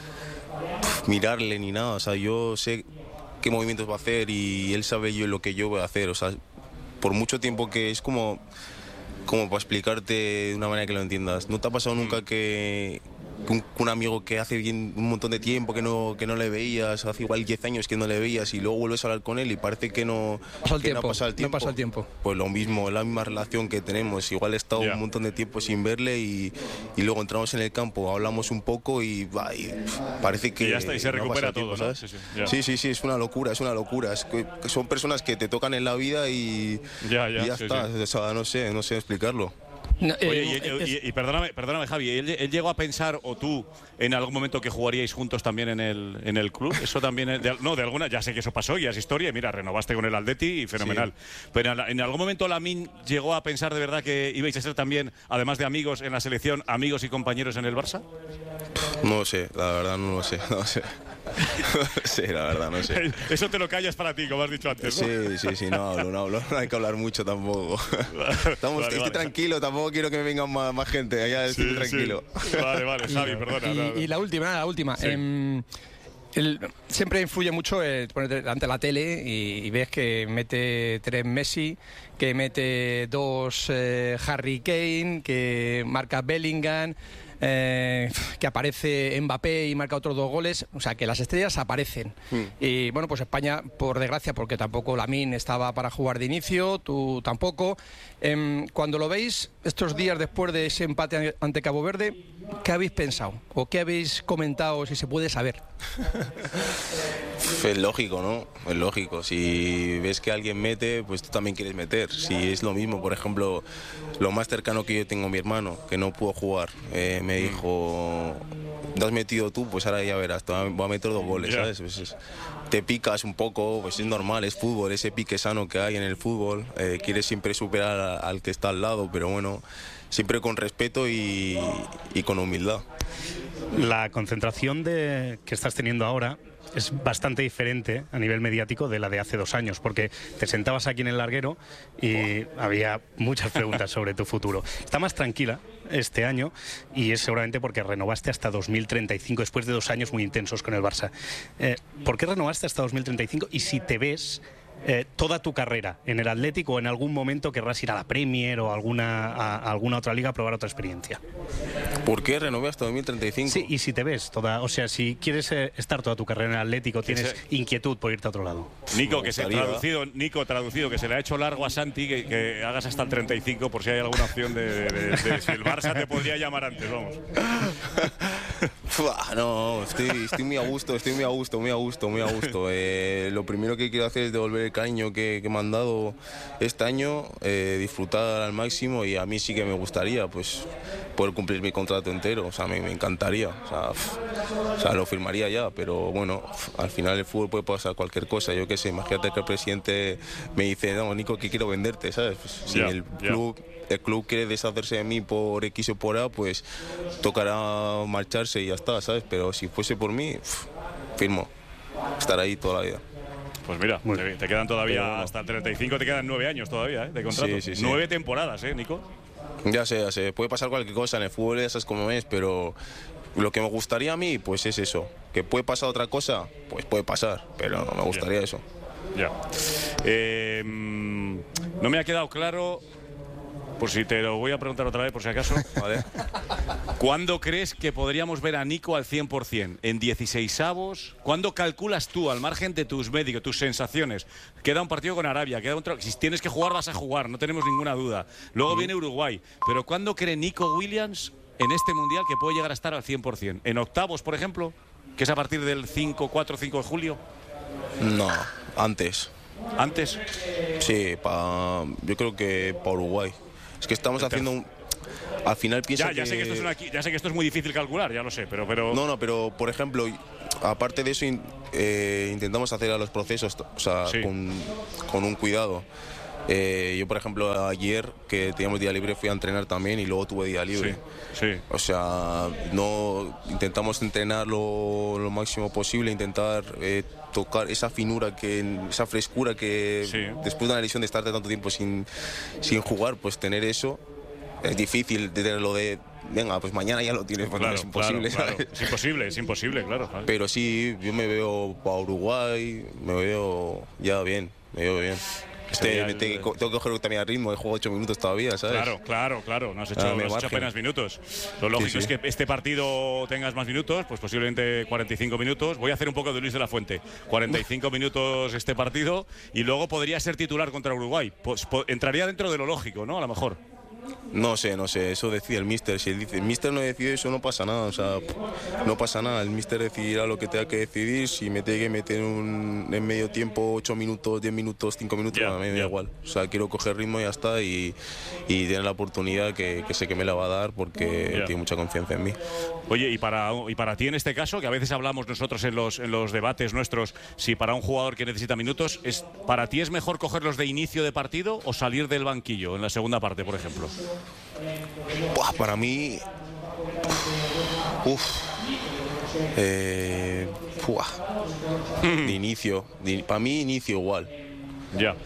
Speaker 7: mirarle ni nada. O sea, yo sé qué movimientos va a hacer y él sabe yo lo que yo voy a hacer. O sea, por mucho tiempo que es como, como para explicarte de una manera que lo entiendas. ¿No te ha pasado nunca que un, un amigo que hace bien un montón de tiempo que no, que no le veías, hace igual diez años que no le veías y luego vuelves a hablar con él y parece que no,
Speaker 6: Pasa el
Speaker 7: que no
Speaker 6: tiempo,
Speaker 7: ha pasado el
Speaker 6: no
Speaker 7: tiempo?
Speaker 6: pasa el tiempo.
Speaker 7: Pues lo mismo, la misma relación que tenemos. Igual he estado
Speaker 1: Ya.
Speaker 7: un montón de tiempo sin verle y, y luego entramos en el campo, hablamos un poco y, va, y parece que
Speaker 1: Y ya está, y se
Speaker 7: no ha
Speaker 1: recupera
Speaker 7: pasado
Speaker 1: todo,
Speaker 7: tiempo,
Speaker 1: ¿no?
Speaker 7: ¿sabes?
Speaker 1: Sí, sí, ya.
Speaker 7: sí, sí, sí, es una locura, es una locura. Es que, que son personas que te tocan en la vida y
Speaker 1: Ya, ya,
Speaker 7: y ya
Speaker 1: sí,
Speaker 7: está.
Speaker 1: sí.
Speaker 7: O sea, no sé, no sé explicarlo.
Speaker 6: No, eh,
Speaker 1: Oye, y,
Speaker 6: es-
Speaker 1: y- y- y perdóname, perdóname, Javi, ¿él, él llegó a pensar, o tú, en algún momento que jugaríais juntos también en el, en el club? Eso también, es de- no, de alguna, ya sé que eso pasó, ya es historia, y mira, renovaste con el Atleti y fenomenal. Pero en, en algún momento Lamine llegó a pensar de verdad que ibais a ser también, además de amigos en la selección, amigos y compañeros en el Barça.
Speaker 7: No lo sé, la verdad no lo sé, no lo sé. No lo sé, la verdad, no sé.
Speaker 1: Eso te lo callas para ti, como has dicho antes, ¿no?
Speaker 7: Sí, sí, sí, no hablo, no hablo, no hay que hablar mucho tampoco. Estamos,
Speaker 1: Vale,
Speaker 7: estoy
Speaker 1: vale.
Speaker 7: tranquilo, tampoco quiero que me vengan más, más gente, allá estoy
Speaker 1: Sí,
Speaker 7: tranquilo.
Speaker 1: sí. Vale, vale, Javi, perdona.
Speaker 6: Y,
Speaker 1: no, no.
Speaker 6: y la última, la última.
Speaker 1: Sí.
Speaker 6: em, el- siempre influye mucho el ponerte delante de la tele y, y ves que mete tres Messi, que mete dos eh, Harry Kane, que marca Bellingham, eh, que aparece Mbappé y marca otros dos goles. O sea, que las estrellas aparecen. Y bueno, pues España, por desgracia, porque tampoco Lamine estaba para jugar de inicio, tú tampoco. Em, cuando lo veis estos días después de ese empate ante Cabo Verde, ¿qué habéis pensado? ¿O qué habéis comentado, si se puede saber?
Speaker 7: Es lógico, ¿no? Es lógico. Si ves que alguien mete, pues tú también quieres meter. Si es lo mismo, por ejemplo, lo más cercano que yo tengo a mi hermano, que no pudo jugar, eh, me dijo, ¿te has metido tú? Pues ahora ya verás, te voy a meter dos goles,
Speaker 1: Ya.
Speaker 7: ¿sabes? Pues es- te picas un poco, pues es normal, es fútbol, ese pique sano que hay en el fútbol. Eh, quieres siempre superar a- al que está al lado, pero bueno, siempre con respeto y, y con humildad.
Speaker 8: La concentración de, que estás teniendo ahora es bastante diferente a nivel mediático de la de hace dos años, porque te sentabas aquí en el larguero y había muchas preguntas sobre tu futuro. Está más tranquila este año y es seguramente porque renovaste hasta dos mil treinta y cinco, después de dos años muy intensos con el Barça. Eh, ¿Por qué renovaste hasta dos mil treinta y cinco? Y si te ves eh, toda tu carrera en el Atlético, o en algún momento querrás ir a la Premier o alguna, a, a alguna otra liga a probar otra experiencia.
Speaker 7: ¿Por qué renové hasta dos mil treinta y cinco?
Speaker 8: Sí, y si te ves toda, o sea, si quieres eh, estar toda tu carrera en el Atlético, tienes
Speaker 1: se-
Speaker 8: inquietud por irte a otro lado.
Speaker 1: Nico,
Speaker 7: Me
Speaker 1: que se ha
Speaker 7: gustaría.
Speaker 1: traducido, Nico, traducido, que se le ha hecho largo a Santi, que, que hagas hasta el treinta y cinco por si hay alguna opción de, de- de- de- si el Barça te podría llamar antes, vamos.
Speaker 7: Fua, no, estoy, estoy muy a gusto, estoy muy a gusto, muy a gusto, muy a gusto. Eh, lo primero que quiero hacer es devolver el cariño que, que me han dado este año, eh, disfrutar al máximo, y a mí sí que me gustaría pues poder cumplir mi contrato entero, o sea, me, me encantaría, o sea, f- o sea, lo firmaría ya, pero bueno, f- al final el fútbol puede pasar cualquier cosa, yo qué sé, imagínate que el presidente me dice, no, Nico, que quiero venderte, ¿sabes? Pues, si
Speaker 1: Ya,
Speaker 7: el
Speaker 1: ya.
Speaker 7: club el club quiere deshacerse de mí por X o por A, pues tocará marcharse y ya está, ¿sabes? Pero si fuese por mí, pf, firmo, estar ahí toda la vida.
Speaker 1: Pues mira,
Speaker 8: Muy
Speaker 1: te, te quedan todavía
Speaker 7: Pero bueno.
Speaker 1: hasta el treinta y cinco, te quedan nueve años todavía, ¿eh? De contrato.
Speaker 7: Sí, sí, sí.
Speaker 1: Nueve temporadas, ¿eh, Nico?
Speaker 7: Ya sé, ya sé, puede pasar cualquier cosa en el fútbol, ya sabes cómo es, pero lo que me gustaría a mí, pues es eso. Que puede pasar otra cosa, pues puede pasar, pero me gustaría eso.
Speaker 1: Ya. Eh, mm, no me ha quedado claro por si te lo voy a preguntar otra vez, por si acaso.
Speaker 7: Vale.
Speaker 1: ¿Cuándo crees que podríamos ver a Nico al cien por cien? ¿En dieciseisavos? ¿Cuándo calculas tú, al margen de tus médicos, tus sensaciones? Queda un partido con Arabia, queda otro... Si tienes que jugar, vas a jugar, no tenemos ninguna duda. Luego viene Uruguay. Pero ¿cuándo cree Nico Williams en este Mundial que puede llegar a estar al cien por cien? ¿En octavos, por ejemplo? ¿Que es a partir del cinco, cuatro, cinco de julio?
Speaker 7: No, antes.
Speaker 1: ¿Antes?
Speaker 7: Sí, pa, yo creo que para Uruguay. Es que estamos haciendo un... Al final piensa
Speaker 1: ya, ya
Speaker 7: que...
Speaker 1: sé que esto es una, ya sé que esto es muy difícil calcular, ya lo sé, pero... pero...
Speaker 7: No, no, pero por ejemplo, aparte de eso, in, eh, intentamos hacer a los procesos, o sea,
Speaker 1: Sí.
Speaker 7: con, con un cuidado. Eh, yo, por ejemplo, ayer que teníamos día libre fui a entrenar también y luego tuve día libre.
Speaker 1: Sí, sí.
Speaker 7: O sea, no intentamos entrenar lo, lo máximo posible, intentar eh, tocar esa finura, que esa frescura que
Speaker 1: Sí.
Speaker 7: después de una lesión de estar tanto tiempo sin, sin jugar, pues tener eso es difícil de tenerlo de... Venga, pues mañana ya lo tienes, pues
Speaker 1: Claro,
Speaker 7: no, es imposible,
Speaker 1: claro,
Speaker 7: ¿sabes?
Speaker 1: claro. Es imposible, es imposible, claro.
Speaker 7: Pero sí, yo me veo para Uruguay, me veo ya bien, me veo bien. Este,
Speaker 1: Sería
Speaker 7: me
Speaker 1: el-
Speaker 7: te- tengo que coger también al ritmo, he jugado ocho minutos todavía, ¿sabes?
Speaker 1: Claro, claro, claro. No has hecho,
Speaker 7: Ah,
Speaker 1: no
Speaker 7: me
Speaker 1: has hecho
Speaker 7: margen.
Speaker 1: apenas minutos. Lo lógico
Speaker 7: Sí, sí.
Speaker 1: es que este partido tengas más minutos, pues posiblemente cuarenta y cinco minutos. Voy a hacer un poco de Luis de la Fuente. cuarenta y cinco minutos este partido y luego podría ser titular contra Uruguay. Pues, po- entraría dentro de lo lógico, ¿no? A lo mejor.
Speaker 7: No sé, no sé, eso decide el míster. Si él dice, el míster no decide eso, no pasa nada, o sea, no pasa nada. El míster decidirá lo que tenga que decidir. Si me tiene que meter un, en medio tiempo ocho minutos, diez minutos, cinco minutos,
Speaker 1: Ya,
Speaker 7: a mí me da
Speaker 1: ya.
Speaker 7: igual. O sea, quiero coger ritmo y ya está y, y tener la oportunidad que, que sé que me la va a dar porque
Speaker 1: Ya.
Speaker 7: tiene mucha confianza en mí.
Speaker 1: Oye, y para, y para ti en este caso, que a veces hablamos nosotros en los, en los debates nuestros, si para un jugador que necesita minutos, es, ¿para ti es mejor cogerlos de inicio de partido o salir del banquillo en la segunda parte, por ejemplo?
Speaker 7: Buah, para mí... Uf. Eh, buah. De inicio. de- para mí inicio igual.
Speaker 1: Ya.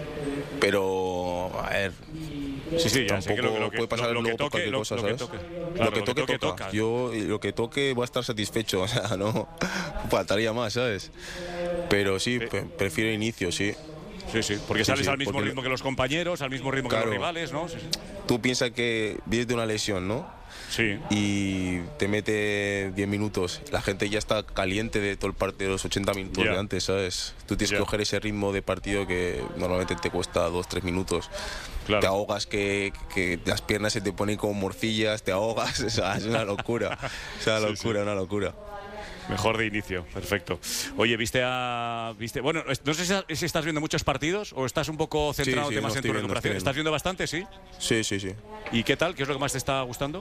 Speaker 7: Pero, a ver,
Speaker 1: Sí, sí, ya
Speaker 7: tampoco
Speaker 1: sé que lo, lo que
Speaker 7: puede pasar
Speaker 1: lo, lo
Speaker 7: luego
Speaker 1: que
Speaker 7: por
Speaker 1: toque,
Speaker 7: cualquier
Speaker 1: lo,
Speaker 7: cosa,
Speaker 1: lo que
Speaker 7: ¿sabes?
Speaker 1: toque.
Speaker 7: Lo
Speaker 1: Claro,
Speaker 7: que toque, toca.
Speaker 1: toca.
Speaker 7: Yo eh, lo que toque voy a estar satisfecho, o sea, no faltaría más, ¿sabes? Pero sí,
Speaker 1: Sí.
Speaker 7: pre- prefiero inicio, sí.
Speaker 1: Sí, sí, porque
Speaker 7: Sí,
Speaker 1: sales
Speaker 7: sí,
Speaker 1: al mismo
Speaker 7: porque-
Speaker 1: ritmo que los compañeros, al mismo ritmo que
Speaker 7: Claro.
Speaker 1: los rivales, ¿no? Sí, sí.
Speaker 7: Tú piensas que vienes de una lesión, ¿no?
Speaker 1: Sí.
Speaker 7: Y te mete diez minutos. La gente ya está caliente de todo el partido, de los ochenta minutos
Speaker 1: Ya.
Speaker 7: de antes, ¿sabes? Tú tienes
Speaker 1: Ya.
Speaker 7: que coger ese ritmo de partido que normalmente te cuesta dos, tres minutos.
Speaker 1: Claro.
Speaker 7: Te ahogas, que, que las piernas se te ponen como morcillas, te ahogas, o sea, es una locura. Es una
Speaker 1: Sí,
Speaker 7: locura,
Speaker 1: sí.
Speaker 7: una locura.
Speaker 1: Mejor de inicio, perfecto. Oye, viste a. Viste, bueno, es- no sé si, si estás viendo muchos partidos o estás un poco centrado
Speaker 7: sí,
Speaker 1: más
Speaker 7: no,
Speaker 1: en
Speaker 7: estoy
Speaker 1: tu
Speaker 7: viendo,
Speaker 1: recuperación.
Speaker 7: estoy viendo.
Speaker 1: ¿Estás viendo bastante, sí?
Speaker 7: Sí, sí, sí.
Speaker 1: ¿Y qué tal? ¿Qué es lo que más te está gustando?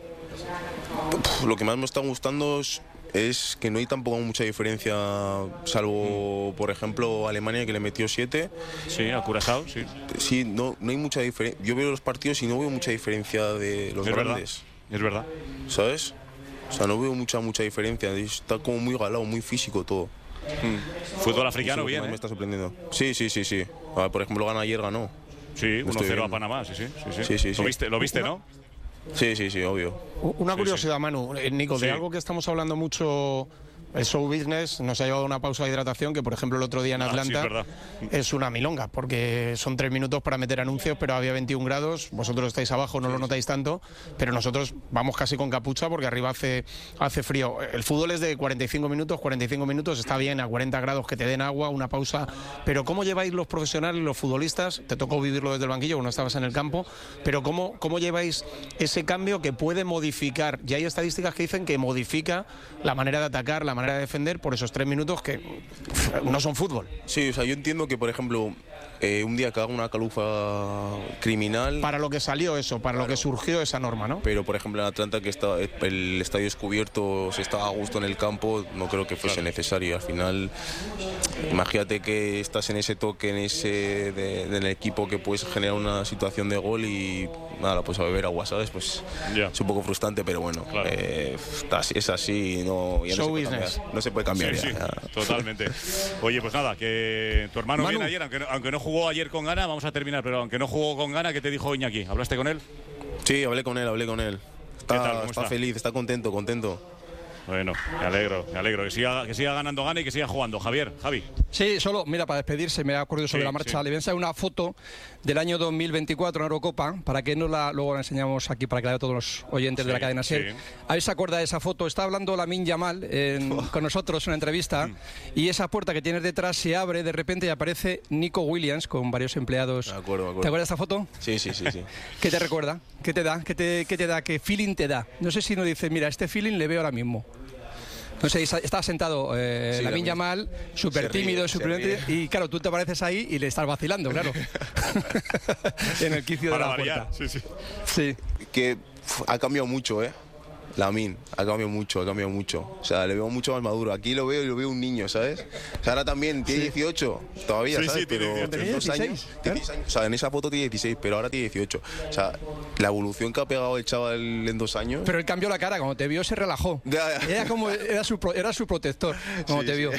Speaker 7: Puf, Lo que más me está gustando es, es que no hay tampoco mucha diferencia, salvo, por ejemplo, Alemania, que le metió siete.
Speaker 1: Sí, a Curazao, sí.
Speaker 7: Sí, no, no hay mucha diferencia. Yo veo los partidos y no veo mucha diferencia de los
Speaker 1: Es verdad.
Speaker 7: grandes.
Speaker 1: Es verdad.
Speaker 7: ¿Sabes? O sea, no veo mucha, mucha diferencia. Está como muy galado, muy físico todo.
Speaker 1: Fútbol
Speaker 7: Eso
Speaker 1: africano,
Speaker 7: es lo que
Speaker 1: bien.
Speaker 7: más
Speaker 1: ¿eh?
Speaker 7: me está sorprendiendo. Sí, sí, sí, sí. Ah, por ejemplo, gana ayer, ganó.
Speaker 1: Sí,
Speaker 7: Lo
Speaker 1: uno
Speaker 7: estoy
Speaker 1: cero a
Speaker 7: viendo.
Speaker 1: Panamá, sí, sí. sí, sí.
Speaker 7: Sí, sí, sí.
Speaker 1: Lo viste, lo viste, ¿no?
Speaker 7: Sí, sí, sí, obvio.
Speaker 5: Una
Speaker 1: Sí,
Speaker 5: curiosidad, Manu, eh, Nico, de
Speaker 1: Sí.
Speaker 5: algo que estamos hablando mucho, el show business nos ha llevado a una pausa de hidratación que, por ejemplo, el otro día en
Speaker 1: Ah, sí, es
Speaker 5: Atlanta
Speaker 1: verdad.
Speaker 5: es una milonga, porque son tres minutos para meter anuncios, pero había veintiún grados, vosotros estáis abajo, no lo notáis tanto, pero nosotros vamos casi con capucha porque arriba hace, hace frío. El fútbol es de cuarenta y cinco minutos, cuarenta y cinco minutos, está bien, a cuarenta grados que te den agua, una pausa, pero ¿cómo lleváis los profesionales, los futbolistas? Te tocó vivirlo desde el banquillo, cuando estabas en el campo, pero ¿cómo, cómo lleváis ese cambio que puede modificar? Ya hay estadísticas que dicen que modifica la manera de atacar, la manera de defender por esos tres minutos que pff, no son fútbol.
Speaker 7: Sí, o sea, yo entiendo que, por ejemplo, eh, un día que haga una calufa criminal...
Speaker 5: Para lo que salió eso, para lo que surgió esa norma, ¿no?
Speaker 7: Pero, por ejemplo, en Atlanta, que está, el estadio es cubierto, se estaba a gusto en el campo, no creo que fuese
Speaker 1: Claro.
Speaker 7: necesario. Al final, imagínate que estás en ese toque, en ese de- del equipo que puedes generar una situación de gol y nada, pues a beber agua, ¿sabes? Pues
Speaker 1: Ya.
Speaker 7: es un poco frustrante, pero bueno,
Speaker 1: Claro.
Speaker 7: eh, está- es así, no, ya no
Speaker 5: Show
Speaker 7: se puede
Speaker 5: business.
Speaker 7: cambiar. No se puede cambiar.
Speaker 1: Sí,
Speaker 7: ya,
Speaker 1: sí,
Speaker 7: ya.
Speaker 1: totalmente. Oye, pues nada, que tu hermano
Speaker 5: Manu.
Speaker 1: viene ayer, aunque no, aunque no jugó ayer con Gana, vamos a terminar, pero aunque no jugó con Gana, ¿qué te dijo Iñaki? ¿Hablaste con él?
Speaker 7: Sí, hablé con él, hablé con él. Está,
Speaker 1: ¿Qué tal? ¿Cómo
Speaker 7: está
Speaker 1: está?
Speaker 7: feliz, está contento, contento.
Speaker 1: Bueno, me alegro, me alegro. Que siga, que siga ganando Gana y que siga jugando. Javier, Javi.
Speaker 6: Sí, solo, mira, para despedirse, me ha ocurrido sobre
Speaker 1: Sí,
Speaker 6: la marcha.
Speaker 1: sí.
Speaker 6: Le voy a enseñar una foto del año dos mil veinticuatro en Eurocopa, para que nos la, luego la enseñamos aquí, para que la vean todos los oyentes
Speaker 1: Sí,
Speaker 6: de la cadena SER.
Speaker 1: sí.
Speaker 6: A ver si se acuerda de esa foto. Está hablando Lamine Yamal en- con nosotros en una entrevista,
Speaker 1: Mm.
Speaker 6: y esa puerta que tienes detrás se abre de repente y aparece Nico Williams con varios empleados.
Speaker 7: Me acuerdo, me acuerdo.
Speaker 6: ¿Te acuerdas de esta foto?
Speaker 7: Sí, sí, sí, sí.
Speaker 6: ¿Qué te recuerda? ¿Qué te da? ¿Qué te, qué te da? ¿Qué feeling te da? No sé si nos dices, mira, este feeling le veo ahora mismo. No sé, está sentado eh,
Speaker 7: Sí,
Speaker 6: Lamine
Speaker 7: Lamine.
Speaker 6: Yamal, súper
Speaker 7: Se ríe,
Speaker 6: tímido,
Speaker 7: se
Speaker 6: súper
Speaker 7: ríe.
Speaker 6: y claro, tú te apareces ahí y le estás vacilando, claro. En el quicio de
Speaker 1: Para
Speaker 6: la
Speaker 1: variar,
Speaker 6: puerta.
Speaker 1: sí, sí.
Speaker 6: Sí.
Speaker 7: Que pf, ha cambiado mucho, ¿eh? Lamine, ha cambiado mucho, ha cambiado mucho. O sea, le veo mucho más maduro. Aquí lo veo y lo veo un niño, ¿sabes? O sea, ahora también tiene dieciocho, todavía,
Speaker 1: Sí,
Speaker 7: ¿sabes?
Speaker 1: sí, tiene
Speaker 7: pero
Speaker 1: dieciocho.
Speaker 7: en dos
Speaker 6: Tenía
Speaker 7: años,
Speaker 6: dieciséis,
Speaker 7: tiene dieciséis años. O sea, en esa foto tiene dieciséis, pero ahora tiene dieciocho. O sea, la evolución que ha pegado el chaval en dos años.
Speaker 6: Pero él cambió la cara, cuando te vio se relajó.
Speaker 7: Ya, ya.
Speaker 6: Era como, era su, pro- era su protector, cuando
Speaker 7: Sí,
Speaker 6: te
Speaker 7: sí.
Speaker 6: vio.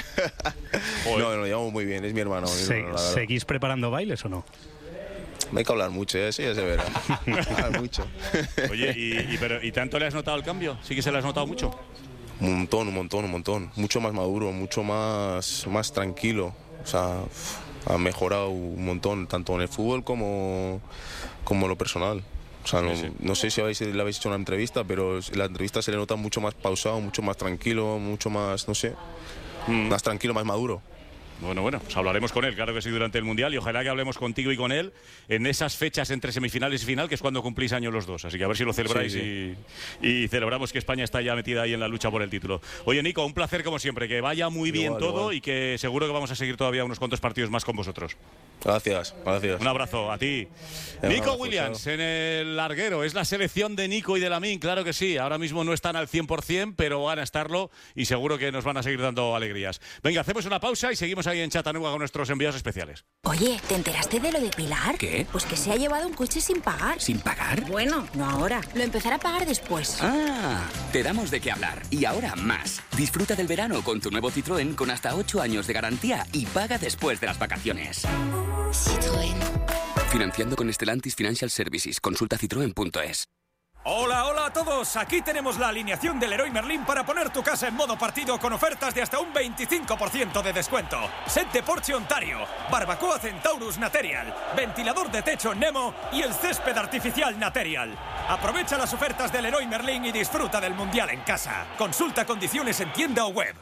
Speaker 7: No, nos llevamos muy bien, es mi hermano. mi
Speaker 8: Se-
Speaker 7: hermano, la verdad.
Speaker 8: ¿Seguís preparando bailes o no?
Speaker 7: No hay que hablar mucho, ¿eh? Sí, ya se verá. Hablar mucho.
Speaker 1: Oye, ¿y, y, pero, ¿y tanto le has notado el cambio? ¿Sí que se le has notado mucho?
Speaker 7: Un montón, un montón, un montón. Mucho más maduro, mucho más, más tranquilo. O sea, ha mejorado un montón, tanto en el fútbol como, como en lo personal. O sea, no,
Speaker 1: Sí, sí.
Speaker 7: no sé si habéis, le habéis hecho una entrevista, pero en la entrevista se le nota mucho más pausado, mucho más tranquilo, mucho más, no sé, más tranquilo, más maduro.
Speaker 1: Bueno, bueno, pues hablaremos con él, claro que sí, durante el Mundial, y ojalá que hablemos contigo y con él en esas fechas entre semifinales y final, que es cuando cumplís años los dos. Así que a ver si lo celebráis
Speaker 7: Sí,
Speaker 1: Y, y celebramos que España está ya metida ahí en la lucha por el título. Oye, Nico, un placer como siempre, que vaya muy bien
Speaker 7: Igual,
Speaker 1: todo
Speaker 7: igual.
Speaker 1: y que seguro que vamos a seguir todavía unos cuantos partidos más con vosotros.
Speaker 7: Gracias, gracias.
Speaker 1: Un abrazo a ti.
Speaker 7: Un
Speaker 1: Nico
Speaker 7: abrazo,
Speaker 1: Williams
Speaker 7: chao.
Speaker 1: en el larguero. Es la selección de Nico y de Lamine, claro que sí. Ahora mismo no están al cien por cien, pero van a estarlo y seguro que nos van a seguir dando alegrías. Venga, hacemos una pausa y seguimos ahí en Chattanooga con nuestros enviados especiales.
Speaker 9: Oye, ¿te enteraste de lo de Pilar?
Speaker 4: ¿Qué?
Speaker 9: Pues que se ha llevado un coche sin pagar.
Speaker 4: ¿Sin pagar?
Speaker 9: Bueno, no ahora. Lo empezará a pagar después.
Speaker 4: Ah, te damos de qué hablar. Y ahora más. Disfruta del verano con tu nuevo Citroën con hasta ocho años de garantía y paga después de las vacaciones.
Speaker 9: Citroën.
Speaker 4: Financiando con Stellantis Financial Services. Consulta citroen punto es.
Speaker 10: Hola, hola a todos. Aquí tenemos la alineación del Leroy Merlin para poner tu casa en modo partido con ofertas de hasta un veinticinco por ciento de descuento. Set de Porsche Ontario, barbacoa Centaurus Material, ventilador de techo Nemo y el césped artificial Material. Aprovecha las ofertas del Leroy Merlin y disfruta del Mundial en casa. Consulta condiciones en tienda o web.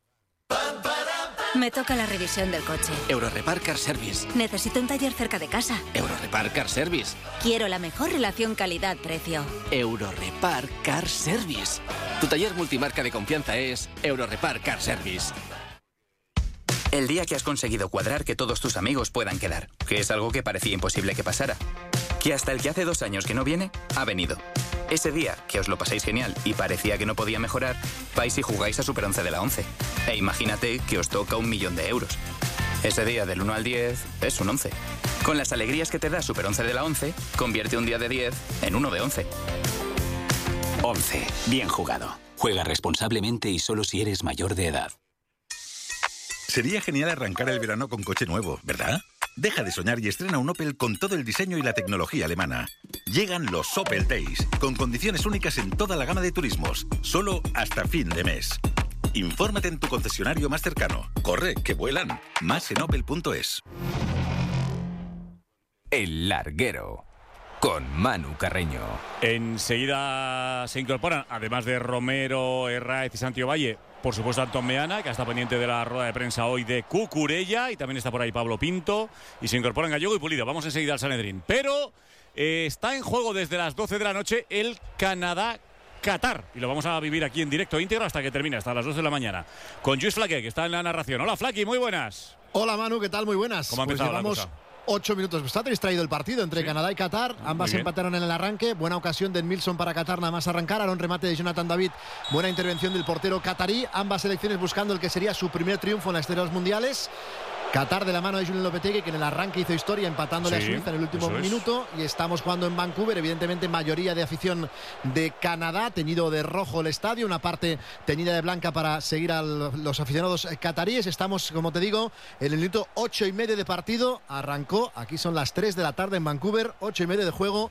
Speaker 9: Me toca la revisión del coche.
Speaker 4: Eurorepar Car Service.
Speaker 9: Necesito un taller cerca de casa.
Speaker 4: Eurorepar Car Service.
Speaker 9: Quiero la mejor relación calidad-precio.
Speaker 4: Eurorepar Car Service. Tu taller multimarca de confianza es Eurorepar Car Service.
Speaker 11: El día que has conseguido cuadrar que todos tus amigos puedan quedar, que es algo que parecía imposible que pasara. Que hasta el que hace dos años que no viene, ha venido. Ese día que os lo pasáis genial y parecía que no podía mejorar, vais y jugáis a Super once de la once. E imagínate que os toca un millón de euros. Ese día del uno al diez es un once. Con las alegrías que te da Super once de la once, convierte un día de diez en uno de once.
Speaker 12: once. Bien jugado. Juega responsablemente y solo si eres mayor de edad.
Speaker 13: Sería genial arrancar el verano con coche nuevo, ¿verdad? Deja de soñar y estrena un Opel con todo el diseño y la tecnología alemana. Llegan los Opel Days, con condiciones únicas en toda la gama de turismos, solo hasta fin de mes. Infórmate en tu concesionario más cercano. Corre, que vuelan. Más en opel punto es.
Speaker 4: El larguero. Con Manu Carreño.
Speaker 1: Enseguida se incorporan, además de Romero, Herráez y Santiago Valle, por supuesto Antón Meana, que está pendiente de la rueda de prensa hoy de Cucurella, y también está por ahí Pablo Pinto, y se incorporan Gallego y Pulido. Vamos enseguida al Sanedrín. Pero eh, está en juego desde las doce de la noche el Canadá-Qatar, y lo vamos a vivir aquí en directo íntegro hasta que termine, hasta las doce de la mañana, con Lluís Flaqué, que está en la narración. Hola Flaqui, muy buenas.
Speaker 14: Hola Manu, ¿qué tal? Muy buenas.
Speaker 1: ¿Cómo ha
Speaker 14: pues
Speaker 1: empezado la
Speaker 14: llevamos
Speaker 1: cosa?
Speaker 14: Ocho minutos. Está distraído el partido entre
Speaker 1: Sí.
Speaker 14: Canadá y Qatar. Ambas
Speaker 1: bien.
Speaker 14: empataron en el arranque. Buena ocasión de Milson para Qatar nada más arrancar. Ahora un remate de Jonathan David. Buena intervención del portero qatarí. Ambas selecciones buscando el que sería su primer triunfo en las estrellas mundiales. Qatar de la mano de Julien Lopetegui, que en el arranque hizo historia empatándole
Speaker 1: Sí,
Speaker 14: a Suiza en el último
Speaker 1: eso es.
Speaker 14: minuto. Y estamos jugando en Vancouver, evidentemente mayoría de afición de Canadá, teñido de rojo el estadio, una parte teñida de blanca para seguir a los aficionados cataríes. Estamos, como te digo, en el minuto ocho y medio de partido. Arrancó, aquí son las tres de la tarde en Vancouver, ocho y medio de juego.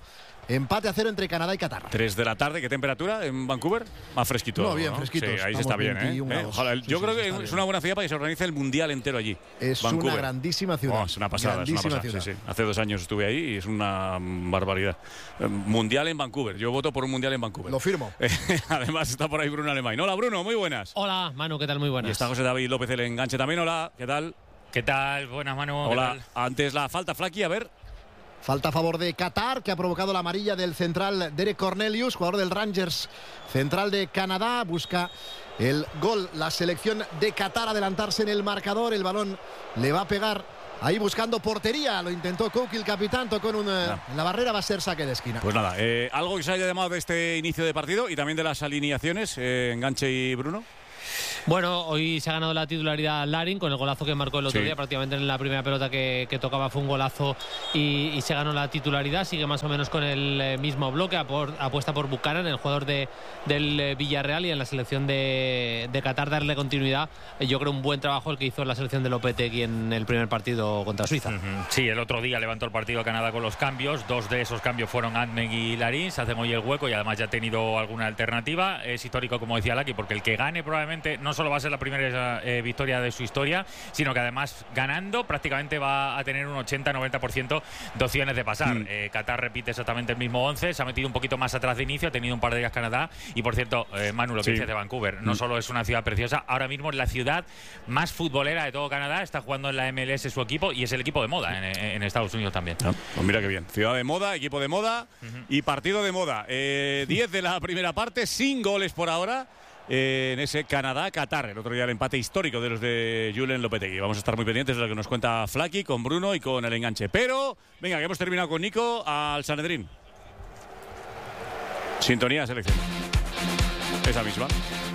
Speaker 14: Empate a cero entre Canadá y Qatar.
Speaker 1: tres de la tarde, ¿qué temperatura en Vancouver? Más fresquito.
Speaker 14: No, bien,
Speaker 1: ¿no?
Speaker 14: fresquitos.
Speaker 1: Sí, ahí se está bien, ¿eh? ¿Eh? Ojalá,
Speaker 14: sí,
Speaker 1: yo
Speaker 14: sí,
Speaker 1: creo
Speaker 14: sí,
Speaker 1: que es
Speaker 14: bien.
Speaker 1: una buena ciudad para que se organice el mundial entero allí.
Speaker 14: Es
Speaker 1: Vancouver.
Speaker 14: una grandísima ciudad.
Speaker 1: Oh, es una pasada, es una
Speaker 14: grandísima
Speaker 1: pasada.
Speaker 14: ciudad.
Speaker 1: Sí, sí. Hace dos años estuve ahí y es una barbaridad. Mundial en Vancouver. Yo voto por un mundial en Vancouver.
Speaker 14: Lo firmo.
Speaker 1: Además está por ahí Bruno Alemán. Hola, Bruno, muy buenas.
Speaker 15: Hola, Manu, ¿qué tal? Muy buenas.
Speaker 1: Y está José David López, el enganche también. Hola, ¿qué tal?
Speaker 16: ¿Qué tal? Buenas, Manu.
Speaker 1: Hola. Antes la falta, Flaky, a ver.
Speaker 14: Falta a favor de Qatar, que ha provocado la amarilla del central Derek Cornelius, jugador del Rangers central de Canadá. Busca el gol la selección de Qatar, adelantarse en el marcador. El balón le va a pegar ahí buscando portería. Lo intentó Cook, el capitán, tocó en, una, no. en la barrera. Va a ser saque de esquina.
Speaker 1: Pues nada, eh, algo que se haya llamado de este inicio de partido y también de las alineaciones, eh, Enganche y Bruno.
Speaker 15: Bueno, hoy se ha ganado la titularidad Larin con el golazo que marcó el otro
Speaker 1: sí.
Speaker 15: día, prácticamente en la primera pelota que, que tocaba fue un golazo y, y se ganó la titularidad. Sigue más o menos con el mismo bloque, apor, apuesta por Buchanan, el jugador de, del Villarreal, y en la selección de, de Qatar darle continuidad. Yo creo un buen trabajo el que hizo en la selección de Lopetegui en el primer partido contra Suiza.
Speaker 16: Uh-huh. Sí, el otro día levantó el partido Canadá con los cambios. Dos de esos cambios fueron Antmen y Larin. Se hacen hoy el hueco y además ya ha tenido alguna alternativa. Es histórico, como decía Laki, porque el que gane probablemente no solo va a ser la primera eh, victoria de su historia, sino que además ganando prácticamente va a tener un ochenta a noventa por ciento de opciones de pasar. Mm. Eh, Qatar repite exactamente el mismo once, se ha metido un poquito más atrás de inicio, ha tenido un par de días Canadá y, por cierto, eh, Manu, lo que sí. dices de Vancouver, no mm. solo es una ciudad preciosa, ahora mismo es la ciudad más futbolera de todo Canadá, está jugando en la M L S su equipo y es el equipo de moda en, en Estados Unidos también.
Speaker 1: No, pues mira qué bien, ciudad de moda, equipo de moda uh-huh. y partido de moda. Eh, diez de la primera parte, sin goles por ahora. Eh, en ese Canadá-Qatar, el otro día el empate histórico de los de Julen Lopetegui. Vamos a estar muy pendientes de lo que nos cuenta Flaky con Bruno y con el enganche. Pero, venga, que hemos terminado con Nico al Sanedrín. Sintonía selección. Esa misma.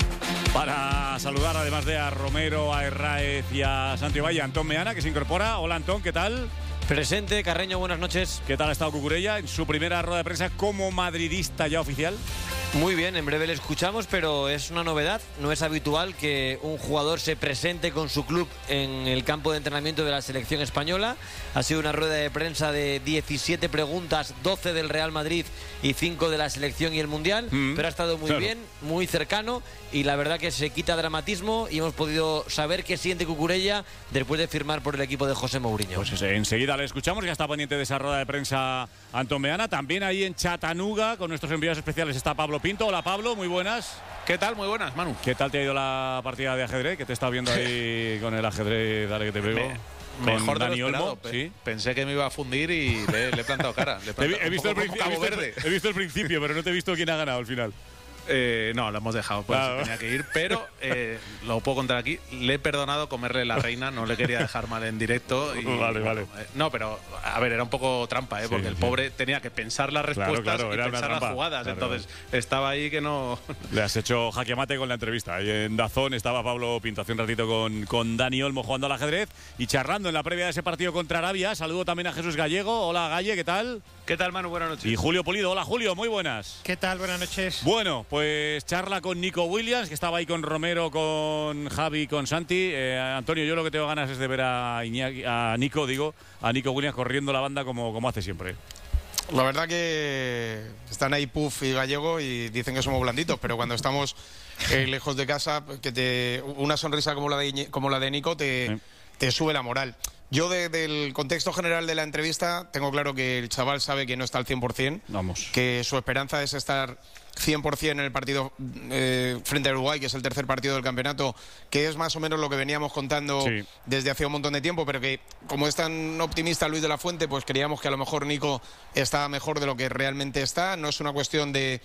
Speaker 1: Para saludar, además de a Romero, a Herráez y a Santi Valle, a Antón Meana, que se incorpora. Hola, Antón, ¿qué tal?
Speaker 17: Presente, Carreño, buenas noches.
Speaker 1: ¿Qué tal ha estado Cucurella en su primera rueda de prensa como madridista ya oficial?
Speaker 17: Muy bien, en breve le escuchamos, pero es una novedad. No es habitual que un jugador se presente con su club en el campo de entrenamiento de la selección española. Ha sido una rueda de prensa de diecisiete preguntas, doce del Real Madrid y cinco de la selección y el Mundial, mm, pero ha estado muy claro. bien, muy cercano, y la verdad que se quita dramatismo y hemos podido saber qué siente Cucurella después de firmar por el equipo de José Mourinho.
Speaker 1: Pues enseguida le escuchamos, ya está pendiente de esa rueda de prensa Antón Meana. También ahí en Chattanooga con nuestros enviados especiales está Pablo Pinto. Hola, Pablo, muy buenas.
Speaker 18: ¿Qué tal? Muy buenas, Manu.
Speaker 1: ¿Qué tal te ha ido la partida de ajedrez? Que te está viendo ahí con el ajedrez, dale que te pego.
Speaker 18: Me, mejor de
Speaker 1: Dani
Speaker 18: lo esperado.
Speaker 1: Olmo, ¿sí?
Speaker 18: Pensé que me iba a fundir y le, le he plantado cara. Le he, plantado,
Speaker 1: he, visto
Speaker 18: poco,
Speaker 1: el he, visto
Speaker 18: verde.
Speaker 1: El, he visto el principio, pero no te he visto quién ha ganado al final.
Speaker 18: Eh, no, lo hemos dejado, pues claro. tenía que ir, pero eh, lo puedo contar aquí. Le he perdonado comerle la reina, no le quería dejar mal en directo. Y,
Speaker 1: vale, vale.
Speaker 18: Eh, no, pero a ver, era un poco trampa, ¿eh? porque sí, el pobre sí. tenía que pensar las respuestas
Speaker 1: claro, claro,
Speaker 18: y pensar las jugadas. Claro, entonces claro. estaba ahí que no.
Speaker 1: Le has hecho jaque mate con la entrevista. Ahí en Dazón estaba Pablo Pinto hace un ratito con, con Dani Olmo jugando al ajedrez y charlando en la previa de ese partido contra Arabia. Saludo también a Jesús Gallego. Hola, Galle, ¿qué tal?
Speaker 19: ¿Qué tal, Manu? Buenas noches.
Speaker 1: Y Julio Pulido. Hola, Julio, muy buenas.
Speaker 20: ¿Qué tal? Buenas noches.
Speaker 1: Bueno, pues charla con Nico Williams, que estaba ahí con Romero, con Javi, con Santi. Eh, Antonio, yo lo que tengo ganas es de ver a, Iñaki, a Nico, digo, a Nico Williams corriendo la banda como, como hace siempre.
Speaker 5: La verdad que están ahí Puff y Gallego y dicen que somos blanditos, pero cuando estamos eh, lejos de casa, que te una sonrisa como la de, como la de Nico te, sí. te sube la moral. Yo de, del contexto general de la entrevista tengo claro que el chaval sabe que no está al cien por cien.
Speaker 1: Vamos.
Speaker 5: Que su esperanza es estar cien por cien en el partido eh, frente a Uruguay, que es el tercer partido del campeonato, que es más o menos lo que veníamos contando sí. desde hace un montón de tiempo, pero que como es tan optimista Luis de la Fuente, pues creíamos que a lo mejor Nico está mejor de lo que realmente está. No es una cuestión de,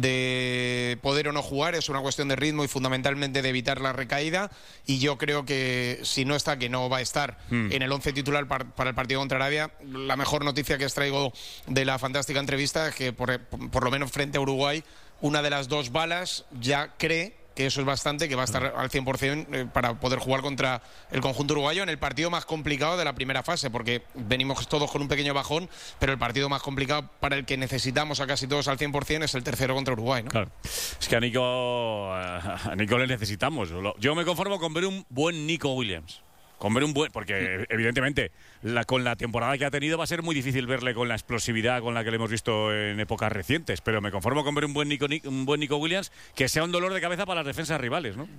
Speaker 5: de poder o no jugar, es una cuestión de ritmo y fundamentalmente de evitar la recaída, y yo creo que si no está, que no va a estar hmm. en el once titular para, para el partido contra Arabia. La mejor noticia que os traigo de la fantástica entrevista es que por, por lo menos frente a Uruguay una de las dos balas ya cree que eso es bastante, que va a estar al cien por cien para poder jugar contra el conjunto uruguayo en el partido más complicado de la primera fase, porque venimos todos con un pequeño bajón, pero el partido más complicado para el que necesitamos a casi todos al cien por cien es el tercero contra Uruguay, ¿no?
Speaker 1: Claro. Es que a Nico, a Nico le necesitamos. Yo me conformo con ver un buen Nico Williams. con ver un buen... Porque, evidentemente, la, con la temporada que ha tenido va a ser muy difícil verle con la explosividad con la que le hemos visto en épocas recientes, pero me conformo con ver un buen Nico, un buen Nico Williams que sea un dolor de cabeza para las defensas rivales, ¿no?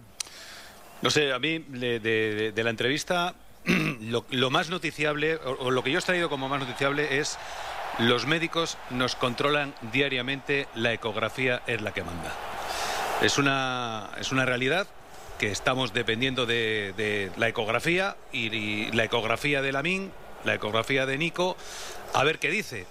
Speaker 19: No sé, a mí, de, de, de la entrevista, lo, lo más noticiable, o, o lo que yo he extraído como más noticiable es... Los médicos nos controlan diariamente, la ecografía es la que manda. Es una, es una realidad que estamos dependiendo de, de la ecografía y, y la ecografía de Lamine, la ecografía de Nico, a ver qué dice.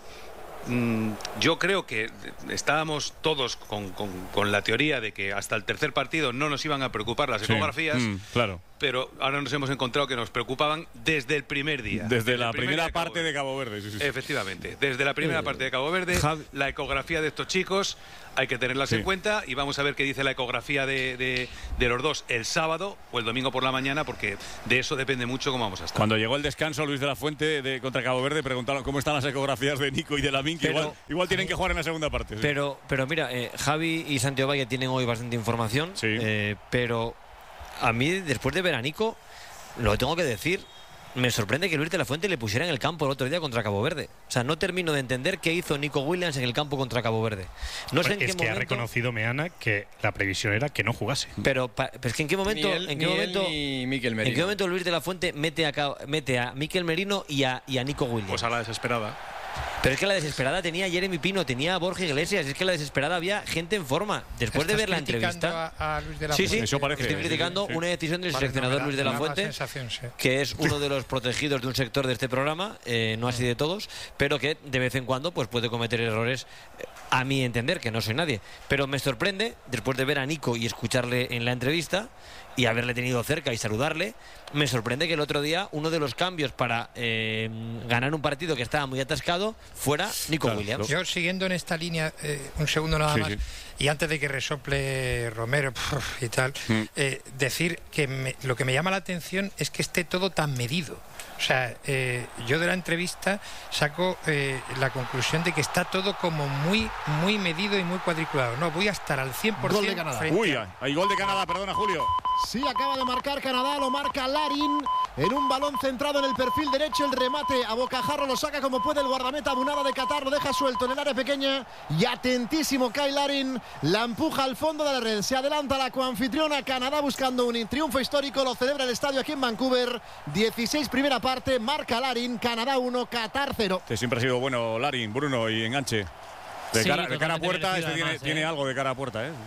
Speaker 19: Mm, yo creo que estábamos todos con, con, con la teoría de que hasta el tercer partido no nos iban a preocupar las ecografías.
Speaker 1: Sí, mm, claro.
Speaker 19: Pero ahora nos hemos encontrado que nos preocupaban desde el primer día.
Speaker 1: Desde, desde la primera de parte de Cabo Verde. Sí, sí, sí.
Speaker 19: Efectivamente, desde la primera eh, parte de Cabo Verde, Javi... la ecografía de estos chicos hay que tenerlas sí. en cuenta y vamos a ver qué dice la ecografía de, de, de los dos el sábado o el domingo por la mañana, porque de eso depende mucho cómo vamos a estar.
Speaker 1: Cuando llegó el descanso, Luis de la Fuente de, contra Cabo Verde preguntaron cómo están las ecografías de Nico y de Lamine, que pero, igual, igual tienen que jugar en la segunda parte. Sí.
Speaker 17: Pero, pero mira, eh, Javi y Santiago Valle tienen hoy bastante información, sí. eh, pero a mí, después de ver a Nico, lo tengo que decir, me sorprende que Luis de la Fuente le pusiera en el campo el otro día contra Cabo Verde. O sea, no termino de entender qué hizo Nico Williams en el campo contra Cabo Verde. No sé en
Speaker 8: es
Speaker 17: qué
Speaker 8: que
Speaker 17: momento...
Speaker 8: ha reconocido Meana que la previsión era que no jugase.
Speaker 17: Pero, pero es que en qué momento,
Speaker 6: ni él,
Speaker 17: en qué
Speaker 6: ni
Speaker 17: momento,
Speaker 6: él, ni Mikel Merino.
Speaker 17: en qué momento Luis de la Fuente mete a mete a Mikel Merino y a, y a Nico Williams.
Speaker 18: Pues a la desesperada.
Speaker 17: Pero es que la desesperada tenía a Jeremy Pino, tenía a Borja Iglesias, es que la desesperada había gente en forma. Después de ver la entrevista...
Speaker 20: A, a Luis de la
Speaker 17: sí, sí,
Speaker 1: Eso parece,
Speaker 17: estoy criticando
Speaker 1: sí, sí.
Speaker 17: una decisión del
Speaker 20: Vale,
Speaker 17: seleccionador
Speaker 20: no,
Speaker 17: Luis de la Fuente,
Speaker 20: sensación, sí.
Speaker 17: que es uno de los protegidos de un sector de este programa, eh, no así de todos, pero que de vez en cuando pues puede cometer errores, eh, a mi entender, que no soy nadie. Pero me sorprende, después de ver a Nico y escucharle en la entrevista y haberle tenido cerca y saludarle, me sorprende que el otro día uno de los cambios para eh, ganar un partido que estaba muy atascado fuera Nico claro, Williams.
Speaker 20: Yo siguiendo en esta línea, eh, un segundo nada sí, más, sí. y antes de que resople Romero puf, y tal, mm. eh, decir que me, lo que me llama la atención es que esté todo tan medido. O sea, eh, yo de la entrevista saco eh, la conclusión de que está todo como muy, muy medido y muy cuadriculado. No, voy a estar al cien por ciento.
Speaker 14: Gol de Canadá.
Speaker 1: Uy, hay gol de Canadá, perdona, Julio.
Speaker 14: Sí, acaba de marcar Canadá, lo marca Larin en un balón centrado en el perfil derecho, el remate a bocajarro lo saca como puede el guardameta Bunada de Qatar, lo deja suelto en el área pequeña y atentísimo Kyle Larin, la empuja al fondo de la red, se adelanta la coanfitriona Canadá buscando un triunfo histórico, lo celebra el estadio aquí en Vancouver, dieciséis primera parte, marca Larin, Canadá uno, Qatar cero.
Speaker 1: Que siempre ha sido bueno Larin, Bruno y enganche. De, sí, cara, de cara a puerta, este tiene, además, tiene ¿eh? algo de cara a puerta, ¿eh?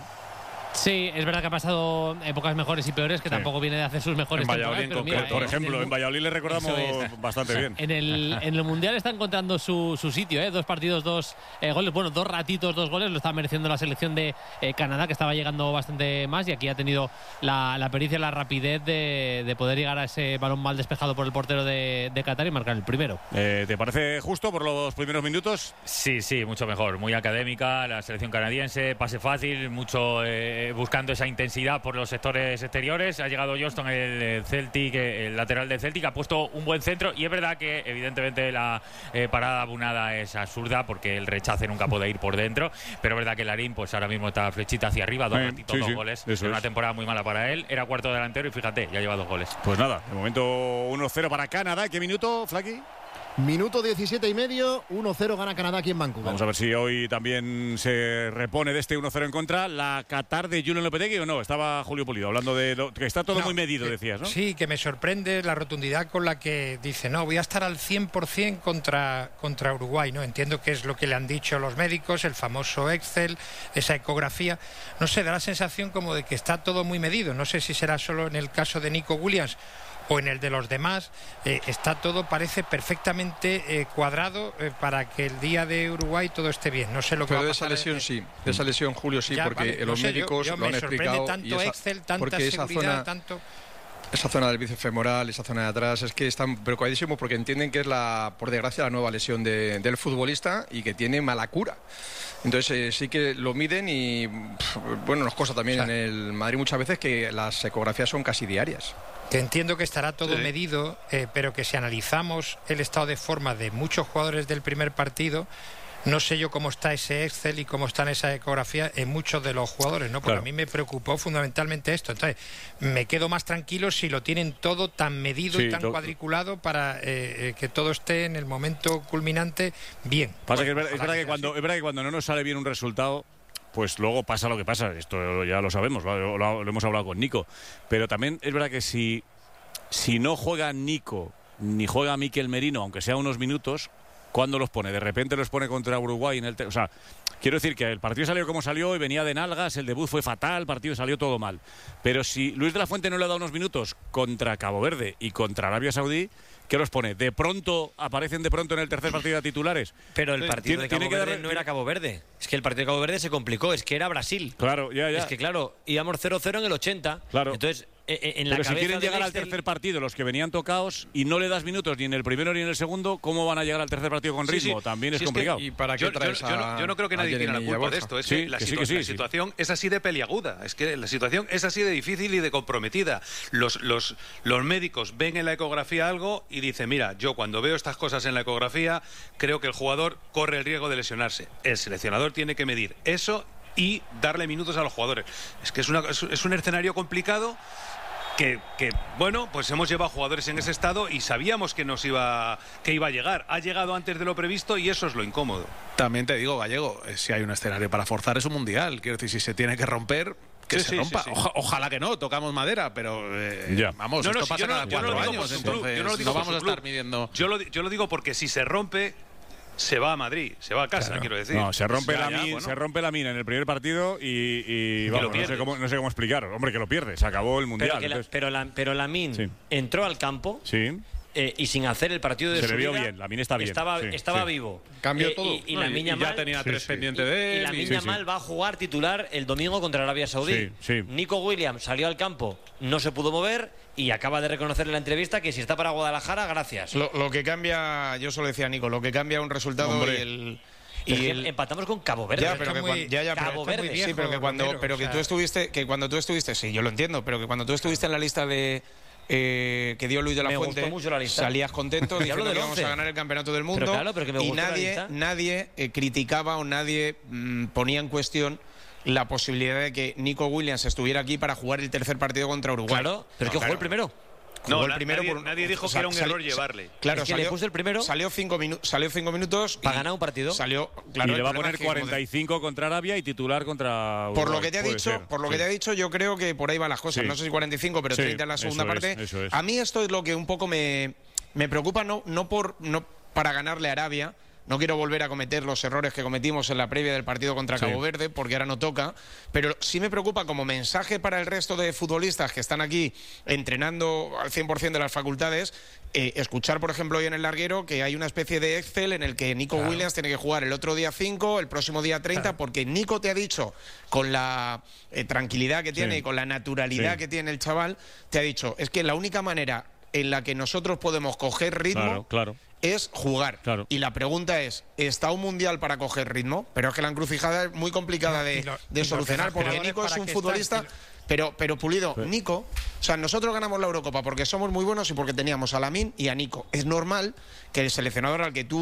Speaker 15: Sí, es verdad que ha pasado épocas mejores y peores, que sí. tampoco viene de hacer sus mejores temporadas. Pero mira,
Speaker 1: por
Speaker 15: eh,
Speaker 1: ejemplo, en, en Valladolid le recordamos es. bastante bien.
Speaker 15: En el, en el Mundial está encontrando su, su sitio, ¿eh? Dos partidos, dos eh, goles. Bueno, dos ratitos, dos goles. Lo está mereciendo la selección de eh, Canadá, que estaba llegando bastante más. Y aquí ha tenido la, la pericia, la rapidez de, de poder llegar a ese balón mal despejado por el portero de, de Qatar y marcar el primero.
Speaker 1: Eh, ¿Te parece justo por los primeros minutos?
Speaker 16: Sí, sí, mucho mejor. Muy académica la selección canadiense. Pase fácil, mucho eh, buscando esa intensidad por los sectores exteriores. Ha llegado Johnston, el Celtic, el lateral del Celtic, ha puesto un buen centro y es verdad que evidentemente la eh, parada Bunada es absurda porque el rechace nunca puede ir por dentro, pero es verdad que Larin pues ahora mismo está flechita hacia arriba, dos, sí, ratitos, sí, dos sí, goles, es una temporada muy mala para él, era cuarto delantero y fíjate, ya lleva dos goles.
Speaker 1: Pues nada, de momento uno cero para Canadá. ¿Qué minuto, Flaky?
Speaker 14: Minuto diecisiete y medio, uno cero gana Canadá aquí en Vancouver.
Speaker 1: Vamos a ver si hoy también se repone de este uno cero en contra la Qatar de Julen Lopetegui o no. Estaba Julio Pulido hablando de lo, que está todo no, muy medido,
Speaker 20: que,
Speaker 1: decías, ¿no?
Speaker 20: Sí, que me sorprende la rotundidad con la que dice, no, voy a estar al cien por ciento contra, contra Uruguay, ¿no? Entiendo que es lo que le han dicho los médicos, el famoso Excel, esa ecografía. No sé, da la sensación como de que está todo muy medido. No sé si será solo en el caso de Nico Williams o en el de los demás, eh, está todo, parece perfectamente eh, cuadrado eh, para que el día de Uruguay todo esté bien. No sé lo que
Speaker 6: Pero
Speaker 20: va a
Speaker 6: de
Speaker 20: pasar.
Speaker 6: esa lesión
Speaker 20: en...
Speaker 6: sí, de esa lesión, Julio, sí,
Speaker 20: ya,
Speaker 6: porque
Speaker 20: vale,
Speaker 6: los
Speaker 20: no sé,
Speaker 6: médicos
Speaker 20: yo, yo
Speaker 6: lo han
Speaker 20: me
Speaker 6: explicado.
Speaker 20: Tanto
Speaker 6: y esa,
Speaker 20: Excel, tanta
Speaker 6: porque esa
Speaker 20: seguridad,
Speaker 6: zona,
Speaker 20: tanto...
Speaker 6: esa zona del bíceps femoral, esa zona de atrás, es que están preocupadísimos porque entienden que es, la, por desgracia, la nueva lesión de, del futbolista y que tiene mala cura. Entonces eh, sí que lo miden y pff, bueno, nos consta también, o sea, en el Madrid muchas veces que las ecografías son casi diarias.
Speaker 20: Que entiendo que estará todo
Speaker 6: sí.
Speaker 20: medido, eh, pero que si analizamos el estado de forma de muchos jugadores del primer partido, No sé yo cómo está ese Excel y cómo está en esa ecografía en muchos de los jugadores, ¿no? Porque claro, a mí me preocupó fundamentalmente esto. Entonces, me quedo más tranquilo si lo tienen todo tan medido sí, y tan lo... cuadriculado para eh, eh, que todo esté en el momento culminante bien.
Speaker 1: Pasa bueno, que es verdad, es verdad que, que cuando, es verdad que cuando no nos sale bien un resultado, pues luego pasa lo que pasa. Esto ya lo sabemos, lo, lo, lo hemos hablado con Nico. Pero también es verdad que si, si no juega Nico ni juega Mikel Merino, aunque sea unos minutos, ¿cuándo los pone? De repente los pone contra Uruguay en el... Te- o sea, quiero decir que el partido salió como salió y venía de nalgas, el debut fue fatal, el partido salió todo mal. Pero si Luis de la Fuente no le ha dado unos minutos contra Cabo Verde y contra Arabia Saudí, ¿qué los pone? ¿De pronto aparecen de pronto en el tercer partido de titulares?
Speaker 17: Pero el partido de Cabo Verde no era Cabo Verde. Es que el partido de Cabo Verde se complicó, es que era Brasil.
Speaker 1: Claro, ya, ya.
Speaker 17: Es que claro, íbamos cero cero en el ochenta.
Speaker 1: Claro.
Speaker 17: Entonces... En la
Speaker 1: Pero si quieren llegar
Speaker 17: Excel...
Speaker 1: al tercer partido, los que venían tocados, y no le das minutos ni en el primero ni en el segundo, ¿cómo van a llegar al tercer partido con ritmo? Sí, sí. También
Speaker 19: sí,
Speaker 1: es complicado.
Speaker 19: Es que, ¿Y para qué yo, traes yo, yo, no, yo no creo que nadie tiene la culpa de esto. Es sí, que la, que sí, que sí, la situación sí. es así de peliaguda. Es que la situación es así de difícil y de comprometida. Los, los, los médicos ven en la ecografía algo y dicen, mira, yo cuando veo estas cosas en la ecografía, creo que el jugador corre el riesgo de lesionarse. El seleccionador tiene que medir eso y darle minutos a los jugadores. Es que es, una, es, es un escenario complicado. Que, que, bueno, pues hemos llevado jugadores en ese estado y sabíamos que nos iba que iba a llegar. Ha llegado antes de lo previsto y eso es lo incómodo.
Speaker 18: También te digo, Gallego, si hay un escenario para forzar es un mundial. Quiero decir, si se tiene que romper, que sí, se sí, rompa. Sí, sí. Oja, ojalá que no, tocamos madera, pero eh,
Speaker 1: ya.
Speaker 18: vamos,
Speaker 19: no, no,
Speaker 18: esto
Speaker 19: si
Speaker 18: pasa
Speaker 19: no,
Speaker 18: cada cuatro
Speaker 19: no
Speaker 18: años, entonces yo no, lo digo no vamos a estar midiendo.
Speaker 19: Yo lo, yo lo digo porque si se rompe, se va a Madrid, se va a casa, claro. quiero decir.
Speaker 1: No, se rompe,
Speaker 19: ya,
Speaker 1: la,
Speaker 19: ya,
Speaker 1: min,
Speaker 19: bueno.
Speaker 1: se rompe la mina en el primer partido y, y vamos, no sé, cómo, no sé cómo explicar. Hombre, que lo pierde, se acabó el Mundial.
Speaker 17: Pero, la, pero, la, pero la min sí. entró al campo
Speaker 1: sí.
Speaker 17: eh, y sin hacer el partido de
Speaker 1: se
Speaker 17: su
Speaker 1: le vio
Speaker 17: vida,
Speaker 1: bien, la min está bien.
Speaker 17: Estaba,
Speaker 1: sí,
Speaker 17: estaba
Speaker 1: sí.
Speaker 17: vivo.
Speaker 18: Cambió
Speaker 17: eh,
Speaker 18: todo.
Speaker 17: Y, y,
Speaker 18: no,
Speaker 17: la
Speaker 18: y,
Speaker 17: y
Speaker 18: ya
Speaker 17: mal,
Speaker 18: tenía tres
Speaker 19: sí,
Speaker 18: pendientes
Speaker 17: sí.
Speaker 18: de él.
Speaker 17: Y la
Speaker 18: y,
Speaker 17: Miña
Speaker 18: sí,
Speaker 17: Mal
Speaker 18: sí.
Speaker 17: va a jugar titular el domingo contra Arabia Saudí.
Speaker 1: Sí, sí.
Speaker 17: Nico Williams salió al campo, no se pudo mover y acaba de reconocer en la entrevista que si está para Guadalajara, gracias.
Speaker 5: Lo, lo que cambia, yo solo decía Nico, lo que cambia un resultado Hombre. y el...
Speaker 17: Y el... empatamos con Cabo Verde.
Speaker 5: Ya, pero que
Speaker 17: muy...
Speaker 5: cuando, ya, ya,
Speaker 17: Cabo
Speaker 5: pero,
Speaker 17: Verde.
Speaker 5: Viejo, sí, pero que cuando, Romero, pero que o sea... tú estuviste, que cuando tú estuviste, sí, yo lo entiendo, pero que cuando tú estuviste en la lista de eh, que dio Luis de la
Speaker 17: me
Speaker 5: Fuente,
Speaker 17: mucho la lista.
Speaker 5: salías contento diciendo que íbamos a ganar el campeonato del mundo,
Speaker 17: pero claro, pero que me
Speaker 5: y nadie,
Speaker 17: la
Speaker 5: nadie eh, criticaba o nadie mmm, ponía en cuestión la posibilidad de que Nico Williams estuviera aquí para jugar el tercer partido contra Uruguay.
Speaker 17: Claro, pero
Speaker 5: no,
Speaker 17: que
Speaker 5: claro.
Speaker 17: jugó el primero.
Speaker 19: No,
Speaker 5: el primero
Speaker 19: nadie,
Speaker 5: por,
Speaker 19: nadie dijo o sea, que era un
Speaker 5: sal,
Speaker 19: error llevarle.
Speaker 5: Claro,
Speaker 17: es que
Speaker 5: salió,
Speaker 17: le puso el primero.
Speaker 5: Salió cinco, minu salió cinco minutos.
Speaker 17: ¿Para ganar un partido?
Speaker 5: Salió, claro,
Speaker 1: y le va a poner cuarenta y cinco contra Arabia y titular contra Uruguay.
Speaker 5: Por lo que te ha dicho,
Speaker 1: ser.
Speaker 5: por lo
Speaker 1: sí.
Speaker 5: que te ha dicho, yo creo que por ahí van las cosas.
Speaker 1: Sí.
Speaker 5: No sé si cuarenta y cinco, pero
Speaker 1: sí,
Speaker 5: treinta en la segunda
Speaker 1: eso
Speaker 5: parte.
Speaker 1: Es, eso es.
Speaker 5: A mí esto es lo que un poco me, me preocupa, no, no, por, no para ganarle a Arabia. No quiero volver a cometer los errores que cometimos en la previa del partido contra sí. Cabo Verde, porque ahora no toca, pero sí me preocupa como mensaje para el resto de futbolistas que están aquí entrenando al cien por cien de las facultades, eh, escuchar, por ejemplo, hoy en el larguero que hay una especie de Excel en el que Nico claro. Williams tiene que jugar el otro día cinco, el próximo día treinta, claro. porque Nico te ha dicho, con la eh, tranquilidad que tiene sí. y con la naturalidad sí. que tiene el chaval, te ha dicho, es que la única manera en la que nosotros podemos coger ritmo
Speaker 1: claro, claro.
Speaker 5: es jugar.
Speaker 1: Claro.
Speaker 5: Y la pregunta es, ¿está un mundial para coger ritmo? Pero es que la encrucijada es muy complicada de, lo, de solucionar, porque Nico es un futbolista... Está... Pero, pero Pulido, sí. Nico, o sea, nosotros ganamos la Eurocopa porque somos muy buenos y porque teníamos a Lamine y a Nico. Es normal que el seleccionador al que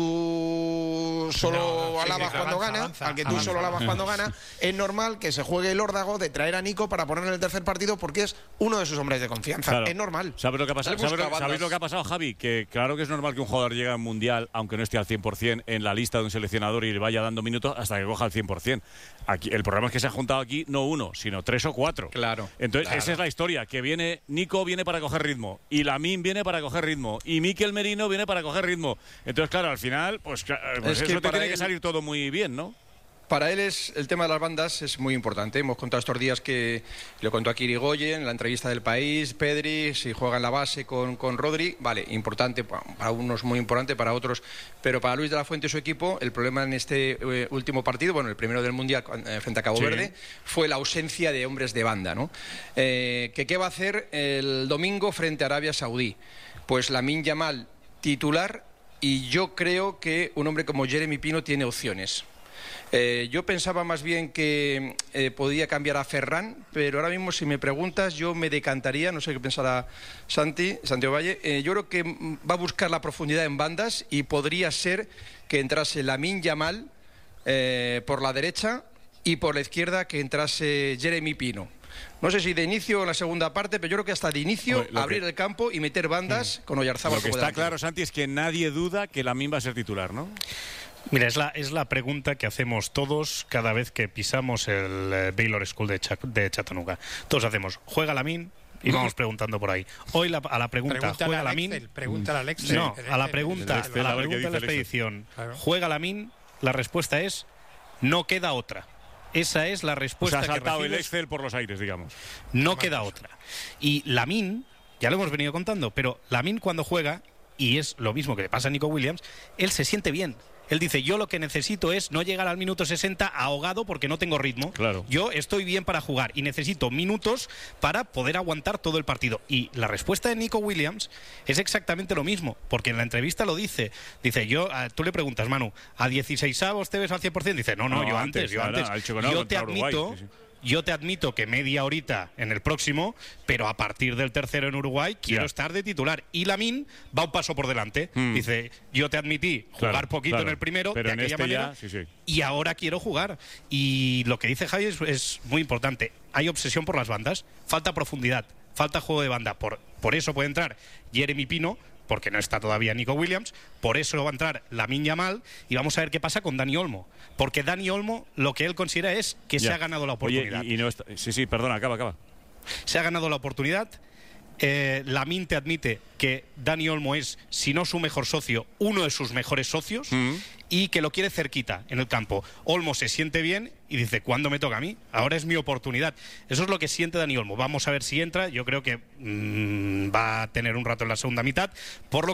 Speaker 5: tú solo no, no, alabas sí, sí, cuando avanza, gana, avanza, al que tú avanza, solo alabas cuando gana, es normal que se juegue el órdago de traer a Nico para ponerle en el tercer partido porque es uno de sus hombres de confianza. Claro. Es normal.
Speaker 1: ¿Sabes lo que ha pasado? ¿Sabes lo, ¿Sabéis lo que ha pasado, Javi? Que claro que es normal que un jugador llegue al mundial, aunque no esté al cien por cien en la lista de un seleccionador y le vaya dando minutos hasta que coja al cien por cien. Aquí, el problema es que se han juntado aquí no uno, sino tres o cuatro.
Speaker 18: Claro.
Speaker 1: Entonces,
Speaker 18: claro.
Speaker 1: esa es la historia, que viene Nico viene para coger ritmo, y Lamine viene para coger ritmo, y Mikel Merino viene para coger ritmo. Entonces, claro, al final, pues, pues es eso que te tiene él... que salir todo muy bien, ¿no?
Speaker 6: Para él es el tema de las bandas es muy importante. Hemos contado estos días que lo contó aquí Irigoyen en la entrevista del País, Pedri, si juega en la base con, con Rodri, vale, importante, para unos muy importante, para otros, pero para Luis de la Fuente y su equipo, el problema en este eh, último partido, bueno, el primero del Mundial eh, frente a Cabo sí. Verde, fue la ausencia de hombres de banda, ¿no? Eh, que ¿qué va a hacer el domingo frente a Arabia Saudí? Pues Lamine Yamal titular, y yo creo que un hombre como Jeremy Pino tiene opciones. Eh, yo pensaba más bien que eh, podía cambiar a Ferran, pero ahora mismo si me preguntas yo me decantaría, no sé qué pensará Santi, Santiago Valle, eh, yo creo que va a buscar la profundidad en bandas y podría ser que entrase Lamine Yamal eh, por la derecha y por la izquierda que entrase Jeremy Pino. No sé si de inicio o en la segunda parte, pero yo creo que hasta de inicio
Speaker 1: Hombre,
Speaker 6: abrir
Speaker 1: que...
Speaker 6: el campo y meter bandas mm. con Oyarzábal.
Speaker 1: Lo que
Speaker 6: como
Speaker 1: está
Speaker 6: delantero.
Speaker 1: claro, Santi, es que nadie duda que Lamine va a ser titular, ¿no?
Speaker 8: Mira, es la, es la pregunta que hacemos todos cada vez que pisamos el eh, Baylor School de, Ch de Chattanooga. Todos hacemos, ¿juega Lamine? Y vamos preguntando por ahí. Hoy la, a la pregunta,
Speaker 20: Pregúntale
Speaker 8: ¿juega
Speaker 20: al
Speaker 8: Lamine?
Speaker 20: Excel, pregúntale al Excel.
Speaker 8: No, a la pregunta,
Speaker 1: Excel,
Speaker 8: a la
Speaker 1: a ver qué
Speaker 8: pregunta de la
Speaker 1: dice el
Speaker 8: expedición,
Speaker 20: Claro.
Speaker 8: ¿juega Lamine? La respuesta es, no queda otra. Esa es la
Speaker 1: O
Speaker 8: respuesta
Speaker 1: sea, ha
Speaker 8: que
Speaker 1: saltado el
Speaker 8: recibes.
Speaker 1: Excel por los aires, digamos.
Speaker 8: No queda otra. Y Lamine, ya lo hemos venido contando, pero Lamine cuando juega, y es lo mismo que le pasa a Nico Williams, él se siente bien. Él dice, yo lo que necesito es no llegar al minuto sesenta ahogado porque no tengo ritmo.
Speaker 1: Claro.
Speaker 8: Yo estoy bien para jugar y necesito minutos para poder aguantar todo el partido. Y la respuesta de Nico Williams es exactamente lo mismo, porque en la entrevista lo dice. Dice, yo, a, tú le preguntas, Manu, ¿a dieciseisavos te ves al cien por ciento? Dice, no, no,
Speaker 1: No,
Speaker 8: yo
Speaker 1: antes,
Speaker 8: antes, yo
Speaker 1: claro,
Speaker 8: antes.
Speaker 1: ha dicho que no,
Speaker 8: yo
Speaker 1: contra
Speaker 8: te admito...
Speaker 1: Uruguay, sí, sí.
Speaker 8: Yo te admito que media horita en el próximo, pero a partir del tercero en Uruguay quiero
Speaker 1: Ya.
Speaker 8: estar de titular. Y Lamine va un paso por delante.
Speaker 1: Mm.
Speaker 8: Dice, yo te admití jugar
Speaker 1: Claro,
Speaker 8: poquito
Speaker 1: claro.
Speaker 8: en el primero,
Speaker 1: pero
Speaker 8: de
Speaker 1: en
Speaker 8: aquella
Speaker 1: este
Speaker 8: manera,
Speaker 1: ya, sí, sí.
Speaker 8: y ahora quiero jugar. Y lo que dice Javi es, es muy importante. Hay obsesión por las bandas, falta profundidad, falta juego de banda. Por, por eso puede entrar Jeremy Pino, porque no está todavía Nico Williams, por eso va a entrar Lamine Yamal, y vamos a ver qué pasa con Dani Olmo, porque Dani Olmo lo que él considera es que
Speaker 1: Ya.
Speaker 8: se ha ganado la oportunidad.
Speaker 1: Oye, y, y no está... Sí, sí, perdona, acaba, acaba.
Speaker 8: Se ha ganado la oportunidad. Eh, Lamine te admite que Dani Olmo es, si no su mejor socio, uno de sus mejores socios,
Speaker 1: Mm.
Speaker 8: y que lo quiere cerquita en el campo. Olmo se siente bien y dice, ¿cuándo me toca a mí? Ahora es mi oportunidad. Eso es lo que siente Dani Olmo. Vamos a ver si entra. Yo creo que mmm, va a tener un rato en la segunda mitad. Por lo